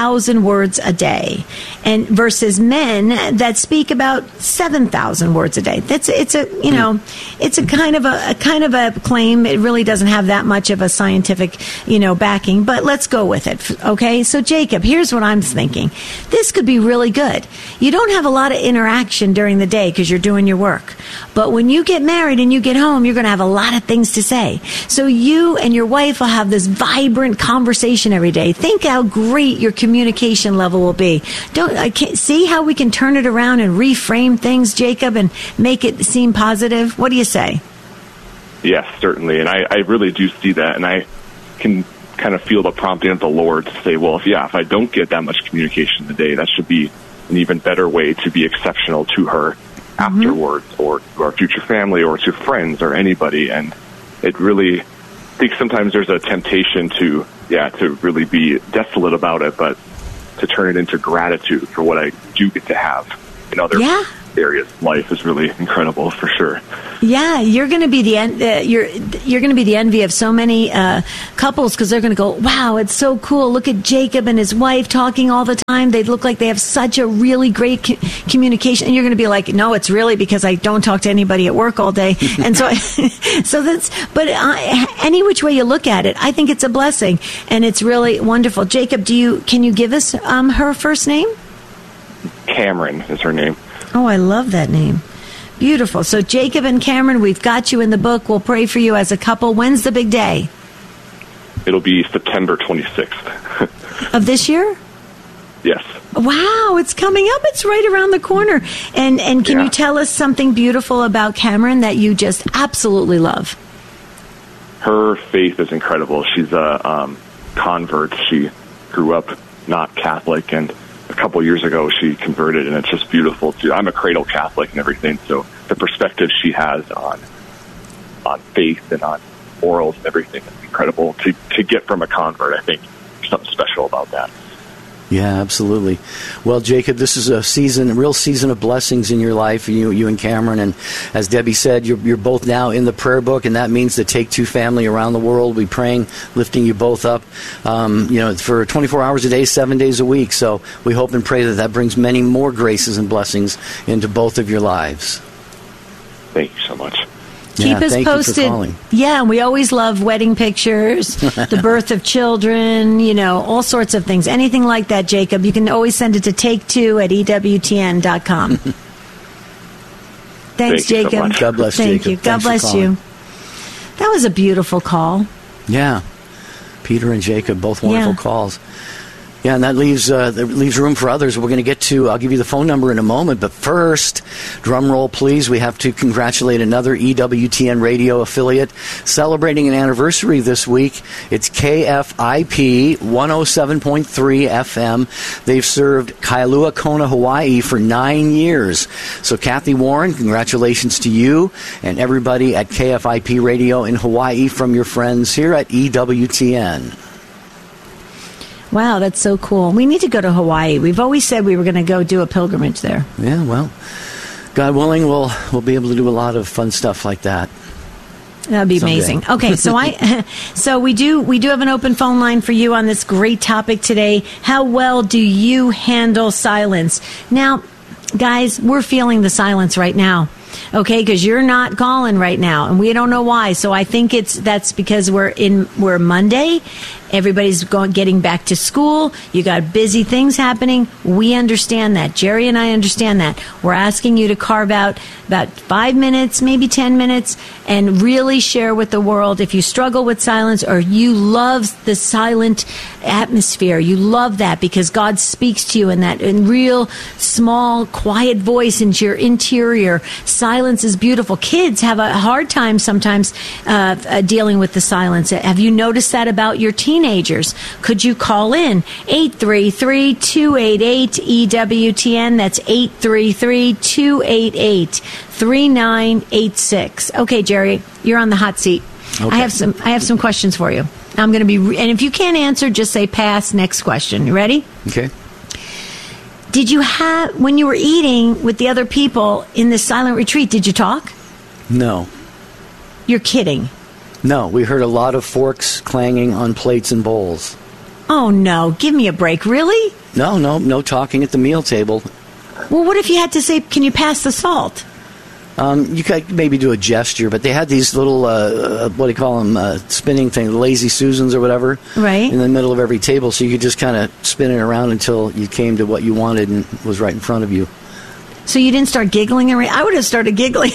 Speaker 1: thousand words a day, and versus men that speak about seven thousand words a day. That's it's a you know it's a kind of a, a kind of a claim. It really doesn't have that much of a scientific you know backing, but let's go with it. Okay, so Jacob, here's what I'm thinking. This could be really good. You don't have a lot of interaction during the day because you're doing your work, but when you get married and you get home, you're going to have a lot of things to say. So you and your wife will have this vibrant conversation every day. Think how great your communication level will be. Don't I can't, see how we can turn it around and reframe things, Jacob, and make it seem positive? What do you say?
Speaker 9: Yes, certainly. And I, I really do see that. And I can kind of feel the prompting of the Lord to say, well, if, yeah, if I don't get that much communication today, that should be an even better way to be exceptional to her mm-hmm. afterwards, or to our future family, or to friends, or anybody. And it really, I think sometimes there's a temptation to, yeah, to really be desolate about it, but to turn it into gratitude for what I do get to have in other
Speaker 1: yeah.
Speaker 9: areas of life is really incredible, for sure.
Speaker 1: Yeah, you're going to be the en- uh, you're you're going to be the envy of so many uh, couples, because they're going to go, wow, it's so cool. Look at Jacob and his wife talking all the time. They look like they have such a really great co- communication. And you're going to be like, no, it's really because I don't talk to anybody at work all day. And so, so that's. But uh, any which way you look at it, I think it's a blessing, and it's really wonderful. Jacob, do you can you give us um, her first name?
Speaker 9: Cameron is her name.
Speaker 1: Oh, I love that name. Beautiful. So Jacob and Cameron, we've got you in the book. We'll pray for you as a couple. When's the big day?
Speaker 9: It'll be September twenty-sixth.
Speaker 1: Of this year?
Speaker 9: Yes.
Speaker 1: Wow, it's coming up. It's right around the corner. And and can
Speaker 9: yeah.
Speaker 1: you tell us something beautiful about Cameron that you just absolutely love?
Speaker 9: Her faith is incredible. She's a um, convert. She grew up not Catholic, and a couple years ago she converted, and it's just beautiful too. I'm a cradle Catholic and everything, so the perspective she has on on faith and on morals and everything is incredible to to get from a convert. I think there's something special about that.
Speaker 2: Yeah, absolutely. Well, Jacob, this is a season, a real season of blessings in your life, you, you and Cameron. And as Debbie said, you're, you're both now in the prayer book, and that means the Take Two family around the world. We praying, lifting you both up, um, you know, for twenty-four hours a day, seven days a week. So we hope and pray that that brings many more graces and blessings into both of your lives.
Speaker 9: Thank you so much.
Speaker 1: Keep
Speaker 2: yeah,
Speaker 1: us
Speaker 2: thank
Speaker 1: posted.
Speaker 2: You for calling.
Speaker 1: Yeah, we always love wedding pictures, the birth of children, you know, all sorts of things. Anything like that, Jacob, you can always send it to take two at E W T N dot com. Thanks,
Speaker 9: Thank
Speaker 1: Jacob.
Speaker 9: You so much.
Speaker 2: God bless
Speaker 1: Thank
Speaker 2: Jacob.
Speaker 1: you. God
Speaker 2: Thanks
Speaker 1: bless you. That was a beautiful call.
Speaker 2: Yeah. Peter and Jacob, both wonderful
Speaker 1: Yeah.
Speaker 2: calls. Yeah, and that leaves uh, that leaves room for others. We're going to get to, I'll give you the phone number in a moment, but first, drum roll please, we have to congratulate another E W T N radio affiliate celebrating an anniversary this week. It's K F I P one oh seven point three F M. They've served Kailua Kona, Hawaii for nine years. So Kathy Warren, congratulations to you and everybody at K F I P Radio in Hawaii from your friends here at E W T N.
Speaker 1: Wow, that's so cool. We need to go to Hawaii. We've always said we were going to go do a pilgrimage there.
Speaker 2: Yeah, well, God willing, we'll we'll be able to do a lot of fun stuff like that.
Speaker 1: That'd be
Speaker 2: someday.
Speaker 1: amazing. Okay, so I so we do we do have an open phone line for you on this great topic today. How well do you handle silence? Now, guys, we're feeling the silence right now. Okay, because you're not calling right now, and we don't know why. So I think it's that's because we're in we're Monday. Everybody's going getting back to school. You got busy things happening. We understand that. Jerry and I understand that. We're asking you to carve out about five minutes, maybe ten minutes, and really share with the world. If you struggle with silence or you love the silent atmosphere, you love that because God speaks to you in that in real small, quiet voice into your interior. Silence is beautiful. Kids have a hard time sometimes uh, uh, dealing with the silence. Have you noticed that about your teenagers? Could you call in eight three three, two eight eight, E W T N? That's eight three three, two eight eight, three nine eight six. Okay, Jerry, you're on the hot seat. Okay. I have some I have some questions for you. I'm going to be re- and if you can't answer, just say pass. Next question. You ready?
Speaker 2: Okay.
Speaker 1: Did you have, when you were eating with the other people in this silent retreat, did you talk?
Speaker 2: No.
Speaker 1: You're kidding.
Speaker 2: No, we heard a lot of forks clanging on plates and bowls.
Speaker 1: Oh, no. Give me a break. Really?
Speaker 2: No, no, no talking at the meal table.
Speaker 1: Well, what if you had to say, can you pass the salt?
Speaker 2: Um, you could maybe do a gesture, but they had these little, uh, what do you call them, uh, spinning things, lazy Susans or whatever,
Speaker 1: right,
Speaker 2: in the middle of every table, so you could just kind of spin it around until you came to what you wanted and was right in front of you.
Speaker 1: So you didn't start giggling? I would have started giggling.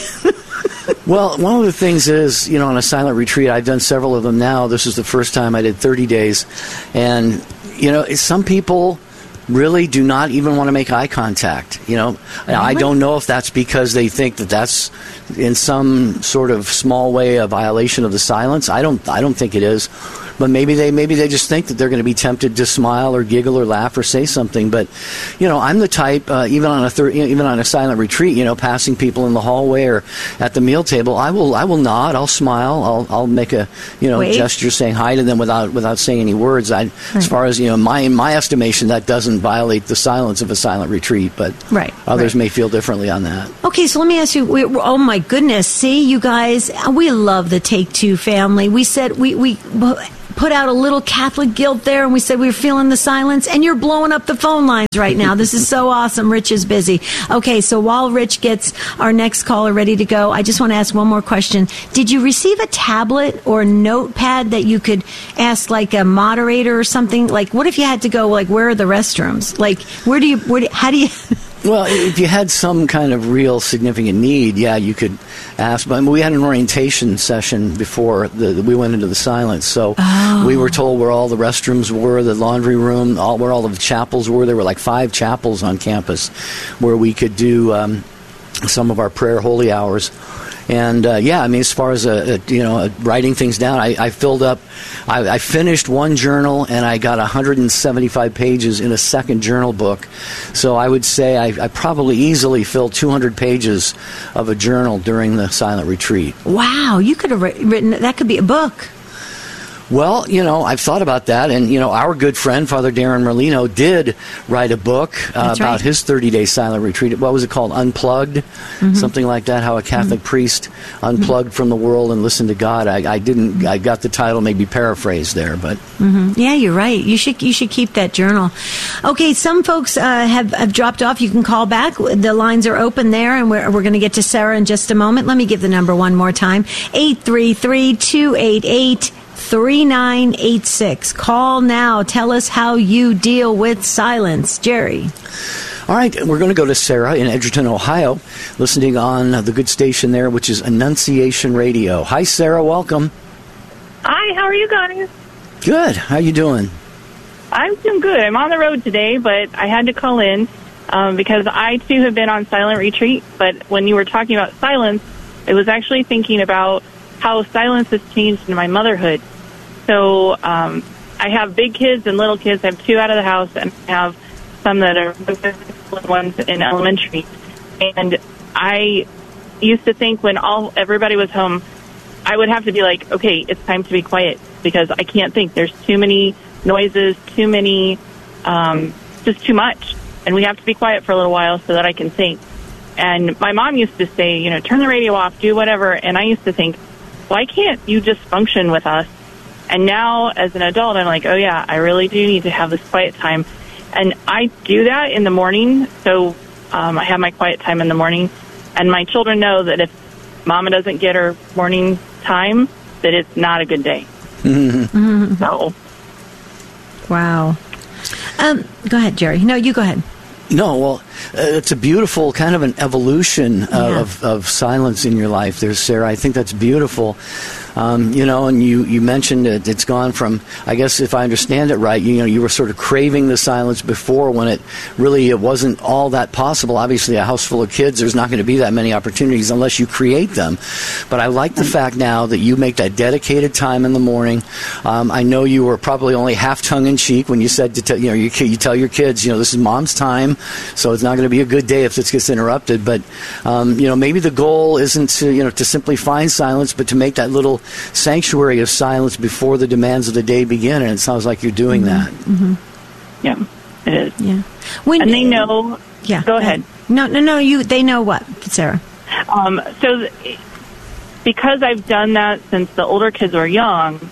Speaker 2: Well, one of the things is, you know, on a silent retreat, I've done several of them now. This is the first time I did thirty days. And, you know, some people really do not even want to make eye contact. You know, really? I don't know if that's because they think that that's in some sort of small way a violation of the silence. I don't. I don't think it is. But maybe they maybe they just think that they're going to be tempted to smile or giggle or laugh or say something. But, you know, I'm the type, uh, even on a thir- even on a silent retreat, you know, passing people in the hallway or at the meal table, I will I will nod, I'll smile, I'll I'll make a you know Wait. gesture saying hi to them without without saying any words. I, right. As far as you know, my in my estimation, that doesn't violate the silence of a silent retreat. But
Speaker 1: right.
Speaker 2: others
Speaker 1: right.
Speaker 2: may feel differently on that.
Speaker 1: Okay, so let me ask you. We, oh my goodness! See, you guys, we love the Take Two family. We said we we. put out a little Catholic guilt there, and we said we were feeling the silence, and you're blowing up the phone lines right now. This is so awesome. Rich is busy. Okay, so while Rich gets our next caller ready to go, I just want to ask one more question. Did you receive a tablet or notepad that you could ask, like, a moderator or something? Like, what if you had to go, like, where are the restrooms? Like, where do you, where do, how do you...
Speaker 2: Well, if you had some kind of real significant need, yeah, you could ask. But we had an orientation session before the, we went into the silence, so oh. we were told where all the restrooms were, the laundry room, all, where all the chapels were. There were like five chapels on campus where we could do um, some of our prayer holy hours. And, uh, yeah, I mean, as far as, uh, uh, you know, uh, writing things down, I, I filled up, I, I finished one journal, and I got one hundred seventy-five pages in a second journal book. So I would say I, I probably easily filled two hundred pages of a journal during the silent retreat.
Speaker 1: Wow, you could have written, that could be a book.
Speaker 2: Well, you know, I've thought about that, and, you know, our good friend, Father Darren Merlino, did write a book uh, about right. his thirty-day silent retreat. What was it called? Unplugged? Mm-hmm. Something like that, how a Catholic mm-hmm. priest unplugged mm-hmm. from the world and listened to God. I, I didn't, I got the title maybe paraphrased there, but...
Speaker 1: Mm-hmm. Yeah, you're right. You should you should keep that journal. Okay, some folks uh, have, have dropped off. You can call back. The lines are open there, and we're, we're going to get to Sarah in just a moment. Let me give the number one more time. eight three three, two eight eight, three nine eight six. Call now. Tell us how you deal with silence. Jerry.
Speaker 2: All right, we're going to go to Sarah in Edgerton, Ohio, listening on the good station there, which is Annunciation Radio. Hi, Sarah. Welcome.
Speaker 12: Hi, how are you guys?
Speaker 2: Good. How you doing?
Speaker 12: I'm doing good. I'm on the road today, but I had to call in um, because I, too, have been on silent retreat. But when you were talking about silence, I was actually thinking about how silence has changed in my motherhood. So um, I have big kids and little kids. I have two out of the house, and I have some that are ones in elementary. And I used to think when all everybody was home, I would have to be like, okay, it's time to be quiet because I can't think. There's too many noises, too many, um, just too much. And we have to be quiet for a little while so that I can think. And my mom used to say, you know, turn the radio off, do whatever. And I used to think, why can't you just function with us? And now, as an adult, I'm like, oh, yeah, I really do need to have this quiet time. And I do that in the morning, so um, I have my quiet time in the morning. And my children know that if Mama doesn't get her morning time, that it's not a good day.
Speaker 1: Mm-hmm.
Speaker 12: So.
Speaker 1: Wow. Um, go ahead, Jerry. No, you go ahead.
Speaker 2: No, well, uh, it's a beautiful kind of an evolution uh, yeah. of, of silence in your life there, Sarah. I think that's beautiful. Um, you know, and you, you mentioned it, it's gone from, I guess if I understand it right, you know, you were sort of craving the silence before when it really it wasn't all that possible. Obviously, a house full of kids, there's not going to be that many opportunities unless you create them. But I like the fact now that you make that dedicated time in the morning. Um, I know you were probably only half tongue-in-cheek when you said, to tell, you know, you, you tell your kids, you know, this is Mom's time, so it's not going to be a good day if this gets interrupted. But, um, you know, maybe the goal isn't to, you know, to simply find silence, but to make that little sanctuary of silence before the demands of the day begin, and it sounds like you're doing
Speaker 1: mm-hmm.
Speaker 2: that.
Speaker 1: Mm-hmm.
Speaker 12: Yeah, it is.
Speaker 1: Yeah,
Speaker 12: when, and they know.
Speaker 1: Yeah,
Speaker 12: go ahead.
Speaker 1: No, no, no. You. They know what, Sarah?
Speaker 12: Um, so, th- because I've done that since the older kids were young,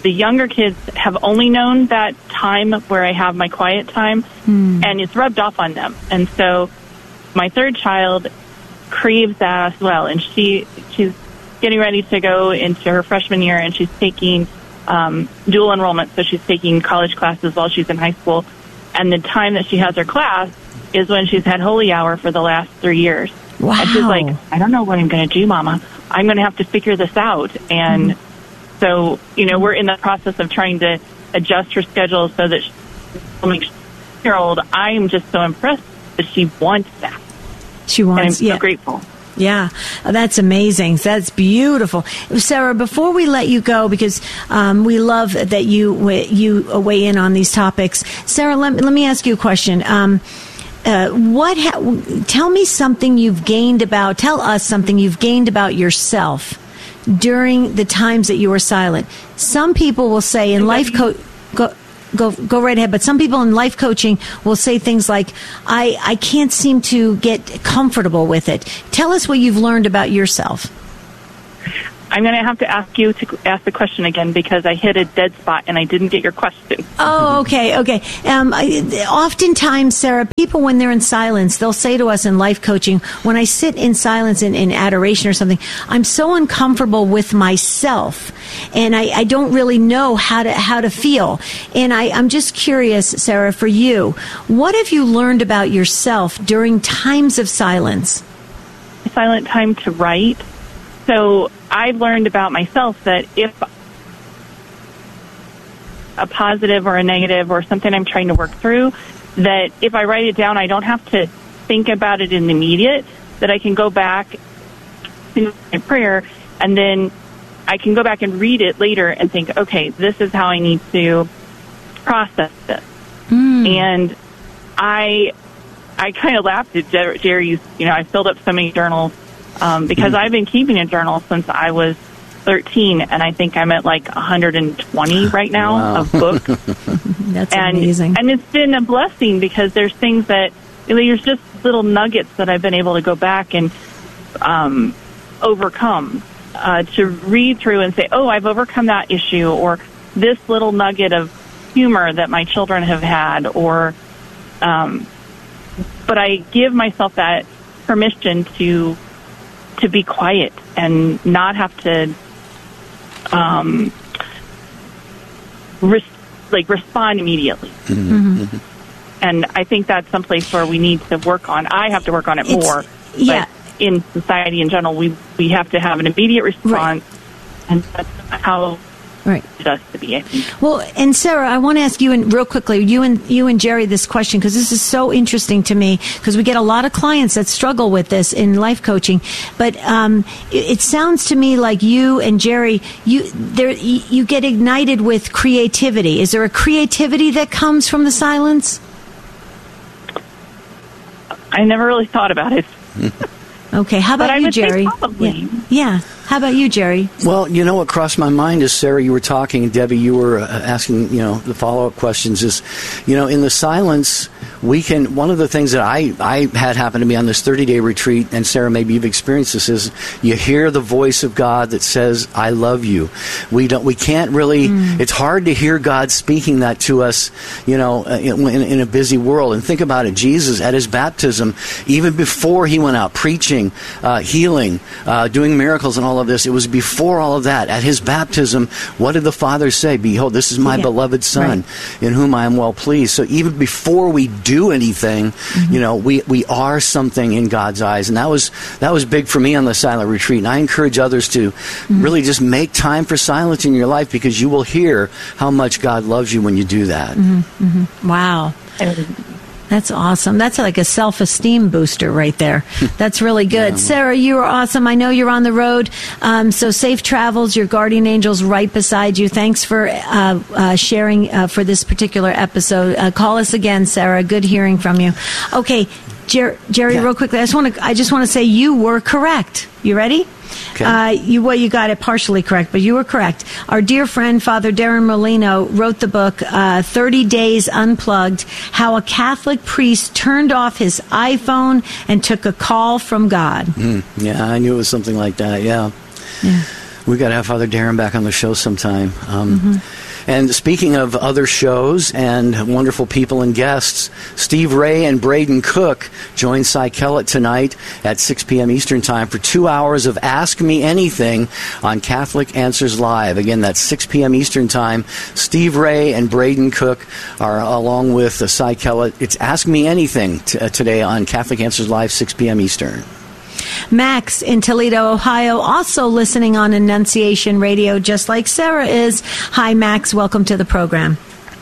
Speaker 12: the younger kids have only known that time where I have my quiet time,
Speaker 1: mm.
Speaker 12: and it's rubbed off on them. And so my third child craves that as well, and she she's getting ready to go into her freshman year, and she's taking um, dual enrollment, so she's taking college classes while she's in high school. And the time that she has her class is when she's had holy hour for the last three years.
Speaker 1: Wow.
Speaker 12: And she's like, I don't know what I'm going to do, Mama. I'm going to have to figure this out. And mm. so, you know, we're in the process of trying to adjust her schedule so that she'll make year old. I'm just so impressed that she wants that.
Speaker 1: She wants,
Speaker 12: and I'm
Speaker 1: yeah.
Speaker 12: so grateful.
Speaker 1: Yeah, that's amazing. That's beautiful. Sarah, before we let you go, because um, we love that you you weigh in on these topics. Sarah, let, let me ask you a question. Um, uh, what? Ha- tell me something you've gained about, tell us something you've gained about yourself during the times that you were silent. Some people will say in life coach... Go, Go go right ahead. But some people in life coaching will say things like, I, I can't seem to get comfortable with it. Tell us what you've learned about yourself.
Speaker 12: I'm going to have to ask you to ask the question again because I hit a dead spot and I didn't get your question.
Speaker 1: Oh, okay, okay. Um, I, oftentimes, Sarah, people, when they're in silence, they'll say to us in life coaching, when I sit in silence in, in adoration or something, I'm so uncomfortable with myself, and I, I don't really know how to how to feel. And I, I'm just curious, Sarah, for you, what have you learned about yourself during times of silence?
Speaker 12: Silent time to write. So I've learned about myself that if a positive or a negative or something I'm trying to work through, that if I write it down, I don't have to think about it in the immediate, that I can go back in my prayer and then I can go back and read it later and think, okay, this is how I need to process this.
Speaker 1: Mm.
Speaker 12: And I I kind of laughed at Jer- Jerry's, you know, I filled up so many journals Um, because I've been keeping a journal since I was thirteen, and I think I'm at like one hundred twenty right now
Speaker 1: wow.
Speaker 12: of books.
Speaker 1: That's
Speaker 12: and,
Speaker 1: amazing.
Speaker 12: And it's been a blessing because there's things that, you know, there's just little nuggets that I've been able to go back and um, overcome, uh, to read through and say, oh, I've overcome that issue, or this little nugget of humor that my children have had, or, um, but I give myself that permission to to be quiet and not have to um, res- like respond immediately.
Speaker 1: Mm-hmm.
Speaker 12: And I think that's someplace where we need to work on. I have to work on it
Speaker 1: It's,
Speaker 12: more.
Speaker 1: yeah.
Speaker 12: But in society in general, we we have to have an immediate response, right. And that's how
Speaker 1: right.
Speaker 12: it has to be, I think.
Speaker 1: Well, and Sarah, I want to ask you, and real quickly, you and you and Jerry, this question, because this is so interesting to me, because we get a lot of clients that struggle with this in life coaching. But um, it, it sounds to me like you and Jerry, you there, you get ignited with creativity. Is there a creativity that comes from the silence?
Speaker 12: I never really thought about it.
Speaker 1: Okay, how about
Speaker 12: but
Speaker 1: you,
Speaker 12: I would
Speaker 1: Jerry?
Speaker 12: Say probably.
Speaker 1: Yeah. yeah. How about you, Jerry?
Speaker 2: Well, you know what crossed my mind is, Sarah, you were talking, and Debbie, you were uh, asking, you know, the follow-up questions is, you know, in the silence, we can, one of the things that I, I had happen to me on this thirty-day retreat, and Sarah, maybe you've experienced this, is you hear the voice of God that says, I love you. We don't, we can't really, mm. it's hard to hear God speaking that to us, you know, in, in a busy world. And think about it, Jesus, at his baptism, even before he went out preaching, uh, healing, uh, doing miracles and all of this, it was before all of that. At his baptism, what did the Father say? Behold, this is my yeah. beloved Son, right. in whom I am well pleased. So even before we do anything, mm-hmm. you know, we, we are something in God's eyes. And that was that was big for me on the silent retreat. And I encourage others to mm-hmm. really just make time for silence in your life, because you will hear how much God loves you when you do that.
Speaker 1: Mm-hmm. Mm-hmm. Wow. That's awesome. That's like a self-esteem booster right there. That's really good. Yeah. Sarah, you are awesome. I know you're on the road, um, so safe travels. Your guardian angel's right beside you. Thanks for uh, uh, sharing uh, for this particular episode. Uh, call us again, Sarah. Good hearing from you. Okay, Jer- Jerry, yeah. real quickly, I just want to I just want to say you were correct. You ready?
Speaker 2: Okay.
Speaker 1: Uh, you well, you got it partially correct, but you were correct. Our dear friend, Father Darren Molino, wrote the book uh, thirty days Unplugged, How a Catholic Priest Turned Off His iPhone and Took a Call from God.
Speaker 2: Mm, yeah, I knew it was something like that, yeah.
Speaker 1: Yeah.
Speaker 2: We got to have Father Darren back on the show sometime. Um,
Speaker 1: Mm-hmm.
Speaker 2: And speaking of other shows and wonderful people and guests, Steve Ray and Braden Cook join Cy Kellett tonight at six p.m. Eastern Time for two hours of Ask Me Anything on Catholic Answers Live. Again, that's six p.m. Eastern Time. Steve Ray and Braden Cook are along with uh, Cy Kellett. It's Ask Me Anything t- uh, today on Catholic Answers Live, six p.m. Eastern.
Speaker 1: Max in Toledo, Ohio, also listening on Annunciation Radio, just like Sarah is. Hi, Max. Welcome to the program.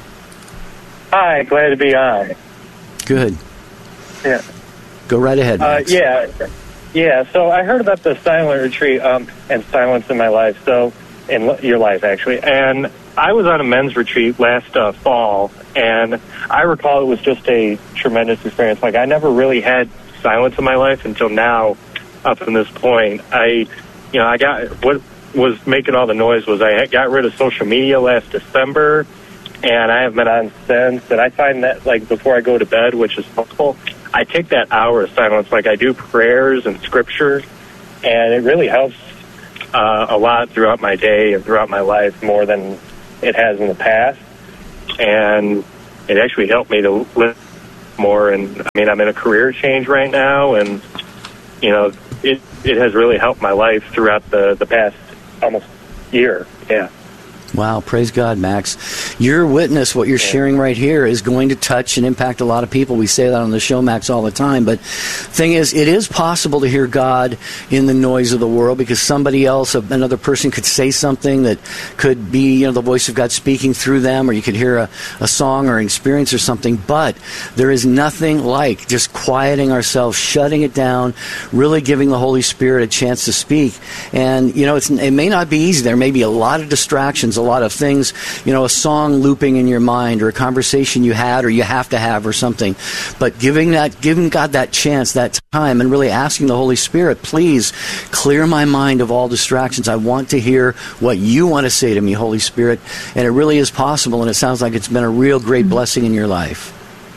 Speaker 13: Hi. Glad to be on.
Speaker 2: Good.
Speaker 13: Yeah.
Speaker 2: Go right ahead, Max.
Speaker 13: Uh, yeah. Yeah. So I heard about the silent retreat um, and silence in my life. So in your life, actually. And I was on a men's retreat last uh, fall, and I recall it was just a tremendous experience. Like, I never really had silence in my life until now. Up to this point, I, you know, I got what was making all the noise was I got rid of social media last December, and I haven't been on since. And I find that, like, before I go to bed, which is helpful, I take that hour of silence. Like, I do prayers and scripture, and it really helps uh, a lot throughout my day and throughout my life, more than it has in the past. And it actually helped me to live more. And I mean, I'm in a career change right now, and you know, it it has really helped my life throughout the, the past almost year. Yeah.
Speaker 2: Wow, praise God, Max. Your witness, what you're sharing right here, is going to touch and impact a lot of people. We say that on the show, Max, all the time. But thing is, it is possible to hear God in the noise of the world, because somebody else, another person, could say something that could be, you know, the voice of God speaking through them, or you could hear a, a song or an experience or something. But there is nothing like just quieting ourselves, shutting it down, really giving the Holy Spirit a chance to speak. And, you know, it's, it may not be easy. There may be a lot of distractions, a lot of things, you know, a song looping in your mind, or a conversation you had or you have to have, or something. But giving that, giving God that chance, that time, and really asking the Holy Spirit, please clear my mind of all distractions. I want to hear what you want to say to me, Holy Spirit. And it really is possible, and it sounds like it's been a real great blessing in your life.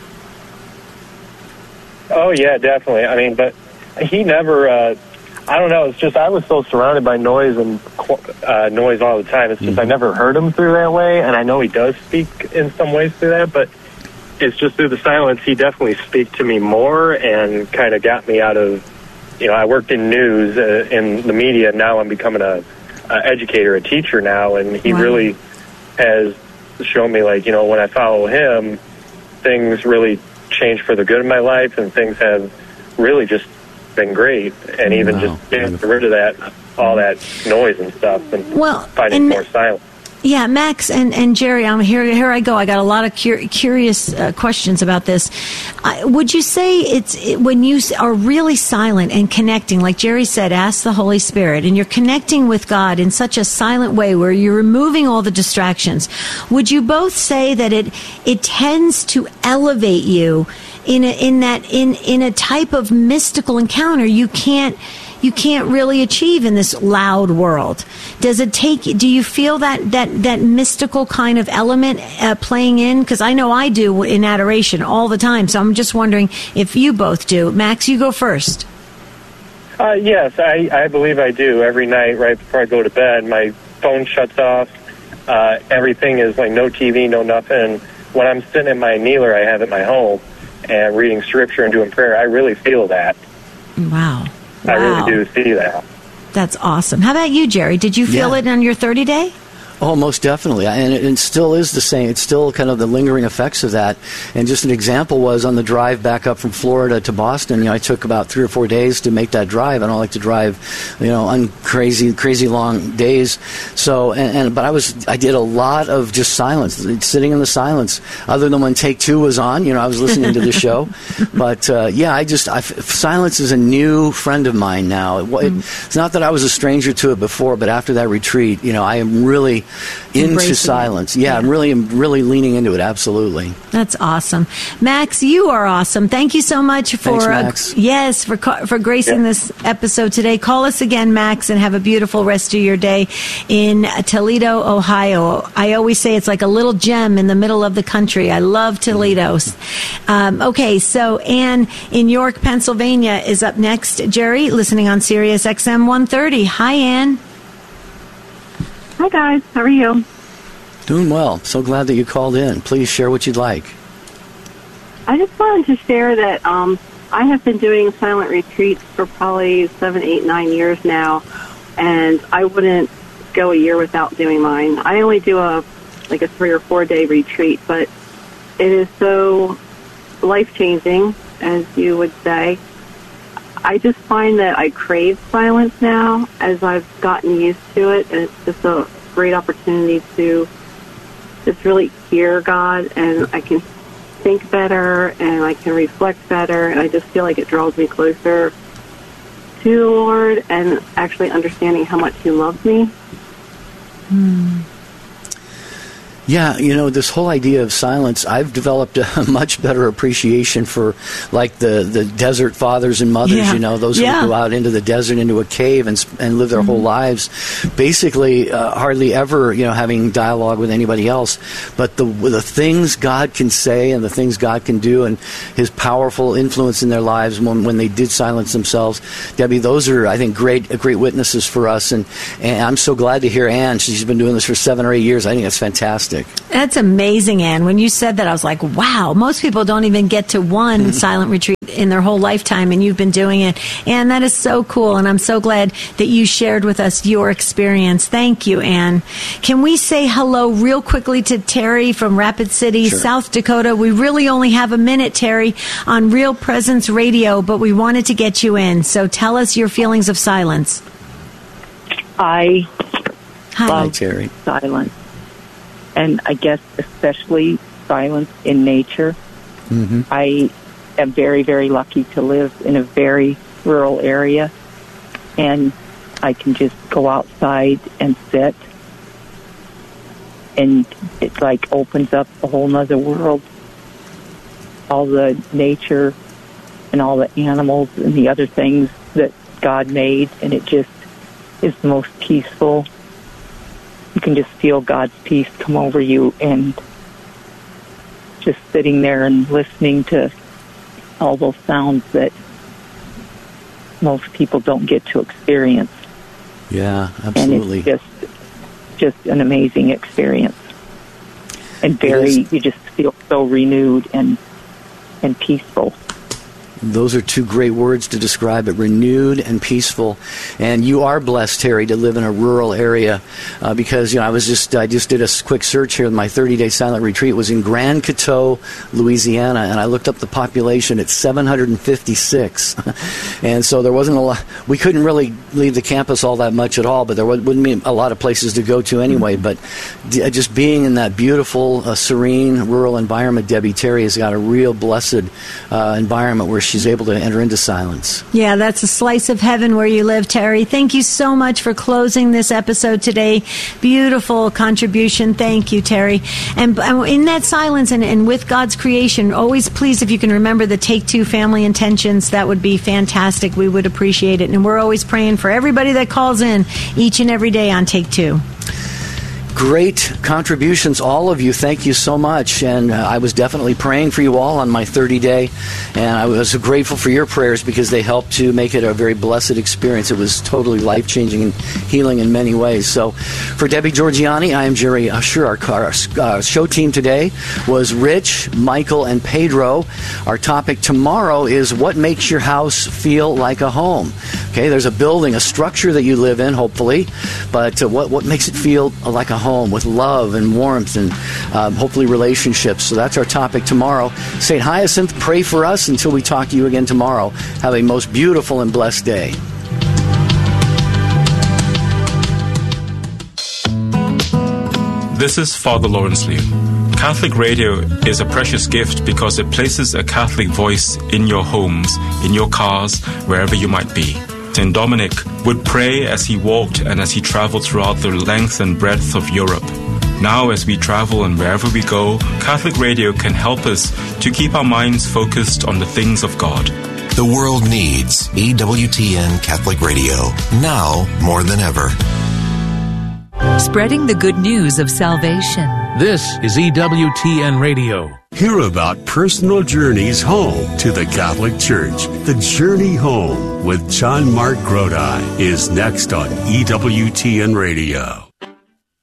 Speaker 13: Oh, yeah, definitely. I mean, but he never... Uh, I don't know. It's just I was so surrounded by noise and uh, noise all the time. It's just mm-hmm. I never heard him through that way, and I know he does speak in some ways through that, but it's just through the silence. He definitely speak to me more and kind of got me out of, you know, I worked in news, uh, in the media. Now I'm becoming a, a educator, a teacher now, and he wow. really has shown me, like, you know, when I follow him, things really change for the good in my life, and things have really just been great. And even wow. just getting rid of that, all that noise and stuff, and
Speaker 1: well,
Speaker 13: finding
Speaker 1: and
Speaker 13: more silence.
Speaker 1: Yeah, Max and, and Jerry, I'm here. Here I go. I got a lot of cur- curious uh, questions about this. I, would you say it's it, when you are really silent and connecting, like Jerry said, ask the Holy Spirit, and you're connecting with God in such a silent way where you're removing all the distractions? Would you both say that it it tends to elevate you in a, in that in in a type of mystical encounter you can't? You can't really achieve in this loud world? Does it take, do you feel that, that, that mystical kind of element uh, playing in? Because I know I do in adoration all the time, so I'm just wondering if you both do. Max, you go first.
Speaker 13: Uh, yes, I, I believe I do. Every night right before I go to bed, my phone shuts off. Uh, everything is like no T V, no nothing. When I'm sitting in my kneeler I have at my home and reading scripture and doing prayer, I really feel that.
Speaker 1: Wow.
Speaker 13: I wow. really do see that.
Speaker 1: That's awesome. How about you, Jerry? Did you feel
Speaker 2: yeah.
Speaker 1: it on your thirty day?
Speaker 2: Oh, most definitely. And it, it still is the same. It's still kind of the lingering effects of that. And just an example was on the drive back up from Florida to Boston, you know, I took about three or four days to make that drive. I don't like to drive, you know, un- crazy, crazy long days. So, and, and but I was, I did a lot of just silence, sitting in the silence, other than when Take Two was on. You know, I was listening to the show. But, uh, yeah, I just, I, silence is a new friend of mine now. It, it, it's not that I was a stranger to it before, but after that retreat, you know, I am really into Embracing silence. Yeah, yeah, I'm really, really leaning into it. Absolutely.
Speaker 1: That's awesome, Max. You are awesome. Thank you so much for
Speaker 2: Thanks, Max.
Speaker 1: Uh, yes for for gracing yeah. this episode today. Call us again, Max, and have a beautiful rest of your day in Toledo, Ohio. I always say it's like a little gem in the middle of the country. I love Toledo. Um, okay, so Anne in York, Pennsylvania is up next. Jerry, listening on Sirius X M one thirty. Hi, Anne.
Speaker 14: Hi, guys. How are you?
Speaker 2: Doing well. So glad that you called in. Please share what you'd like.
Speaker 14: I just wanted to share that um, I have been doing silent retreats for probably seven, eight, nine years now, and I wouldn't go a year without doing mine. I only do a like a three or four day retreat, but it is so life-changing, as you would say. I just find that I crave silence now as I've gotten used to it, and it's just a great opportunity to just really hear God, and I can think better, and I can reflect better, and I just feel like it draws me closer to the Lord and actually understanding how much He loves me.
Speaker 2: Hmm. Yeah, you know, this whole idea of silence, I've developed a much better appreciation for, like, the, the desert fathers and mothers,
Speaker 1: Yeah.
Speaker 2: you know, those
Speaker 1: Yeah.
Speaker 2: who go out into the desert, into a cave, and sp- and live their
Speaker 1: Mm-hmm.
Speaker 2: whole lives, basically uh, hardly ever, you know, having dialogue with anybody else. But the the things God can say and the things God can do and His powerful influence in their lives when, when they did silence themselves, Debbie, those are, I think, great great witnesses for us. And, and I'm so glad to hear Ann. She's been doing this for seven or eight years. I think that's fantastic.
Speaker 1: That's amazing, Anne. When you said that, I was like, wow, most people don't even get to one silent retreat in their whole lifetime, and you've been doing it. And that is so cool, and I'm so glad that you shared with us your experience. Thank you, Anne. Can we say hello real quickly to Terry from Rapid City,
Speaker 15: Sure.
Speaker 1: South Dakota? We really only have a minute, Terry, on Real Presence Radio, but we wanted to get you in. So tell us your feelings of silence.
Speaker 15: I
Speaker 1: Hi.
Speaker 15: love
Speaker 2: Terry.
Speaker 15: silence. And I guess especially silence in nature.
Speaker 2: Mm-hmm.
Speaker 15: I am very, very lucky to live in a very rural area, and I can just go outside and sit, and it like opens up a whole nother world. All the nature and all the animals and the other things that God made, and it just is the most peaceful. You can just feel God's peace come over you, and just sitting there and listening to all those sounds that most people don't get to experience.
Speaker 2: Yeah, absolutely.
Speaker 15: And it's just, just an amazing experience. And very, you just feel so renewed and, and peaceful.
Speaker 2: Those are two great words to describe it, renewed and peaceful. And you are blessed, Terry, to live in a rural area uh, because, you know, I was just, I just did a quick search here. My thirty-day silent retreat was in Grand Coteau, Louisiana, and I looked up the population at seven hundred fifty-six. And so there wasn't a lot, we couldn't really leave the campus all that much at all, but there wouldn't be a lot of places to go to anyway. But d- just being in that beautiful, uh, serene, rural environment, Debbie, Terry has got a real blessed uh, environment where she's able to enter into silence.
Speaker 1: Yeah, that's a slice of heaven where you live, Terry. Thank you so much for closing this episode today. Beautiful contribution. Thank you, Terry. And, and in that silence and, and with God's creation, always please, if you can remember the Take Two family intentions, that would be fantastic. We would appreciate it. And we're always praying for everybody that calls in each and every day on Take Two.
Speaker 2: Great contributions, all of you. Thank you so much. And uh, I was definitely praying for you all on my thirty-day, and I was grateful for your prayers because they helped to make it a very blessed experience. It was totally life-changing and healing in many ways. So for Debbie Georgiani, I am Jerry Usher. Our, our uh, show team today was Rich, Michael, and Pedro. Our topic tomorrow is what makes your house feel like a home. Okay, there's a building, a structure that you live in, hopefully, but uh, what, what makes it feel like a home with love and warmth and um, hopefully relationships. So that's our topic tomorrow. Saint Hyacinth, pray for us until we talk to you again tomorrow. Have a most beautiful and blessed day.
Speaker 6: This is Father Lawrence Liu. Catholic Radio is a precious gift because it places a Catholic voice in your homes, in your cars, wherever you might be. Saint Dominic would pray as he walked and as he traveled throughout the length and breadth of Europe. Now, as we travel and wherever we go, Catholic Radio can help us to keep our minds focused on the things of God.
Speaker 5: The world needs E W T N Catholic Radio, now more than ever.
Speaker 16: Spreading the good news of salvation.
Speaker 17: This is E W T N Radio. Hear about personal journeys home to the Catholic Church. The Journey Home with John Mark Grodi is next on E W T N Radio.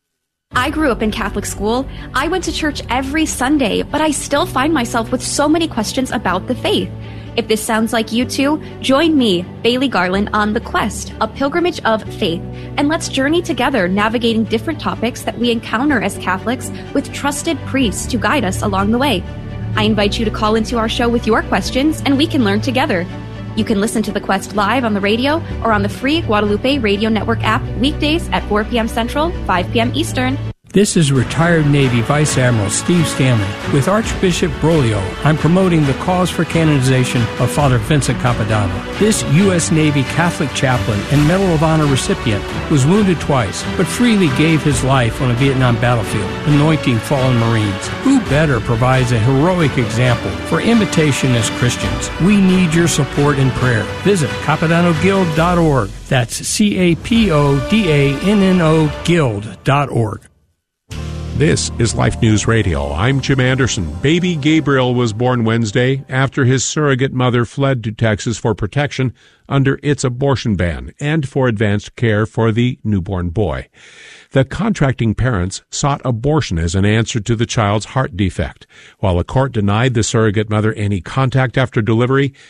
Speaker 18: I grew up in Catholic school. I went to church every Sunday, but I still find myself with so many questions about the faith. If this sounds like you too, join me, Bailey Garland, on The Quest, a pilgrimage of faith, and let's journey together navigating different topics that we encounter as Catholics with trusted priests to guide us along the way. I invite you to call into our show with your questions, and we can learn together. You can listen to The Quest live on the radio or on the free Guadalupe Radio Network app weekdays at four p.m. Central, five p.m. Eastern.
Speaker 19: This is retired Navy Vice Admiral Steve Stanley. With Archbishop Broglio, I'm promoting the cause for canonization of Father Vincent Capodanno. This U S Navy Catholic chaplain and Medal of Honor recipient was wounded twice, but freely gave his life on a Vietnam battlefield, anointing fallen Marines. Who better provides a heroic example for imitation as Christians? We need your support and prayer. Visit Capodanno Guild dot org. That's C A P O D A N N O Guild dot org.
Speaker 20: This is Life News Radio. I'm Jim Anderson. Baby Gabriel was born Wednesday after his surrogate mother fled to Texas for protection under its abortion ban and for advanced care for the newborn boy. The contracting parents sought abortion as an answer to the child's heart defect. While the court denied the surrogate mother any contact after delivery,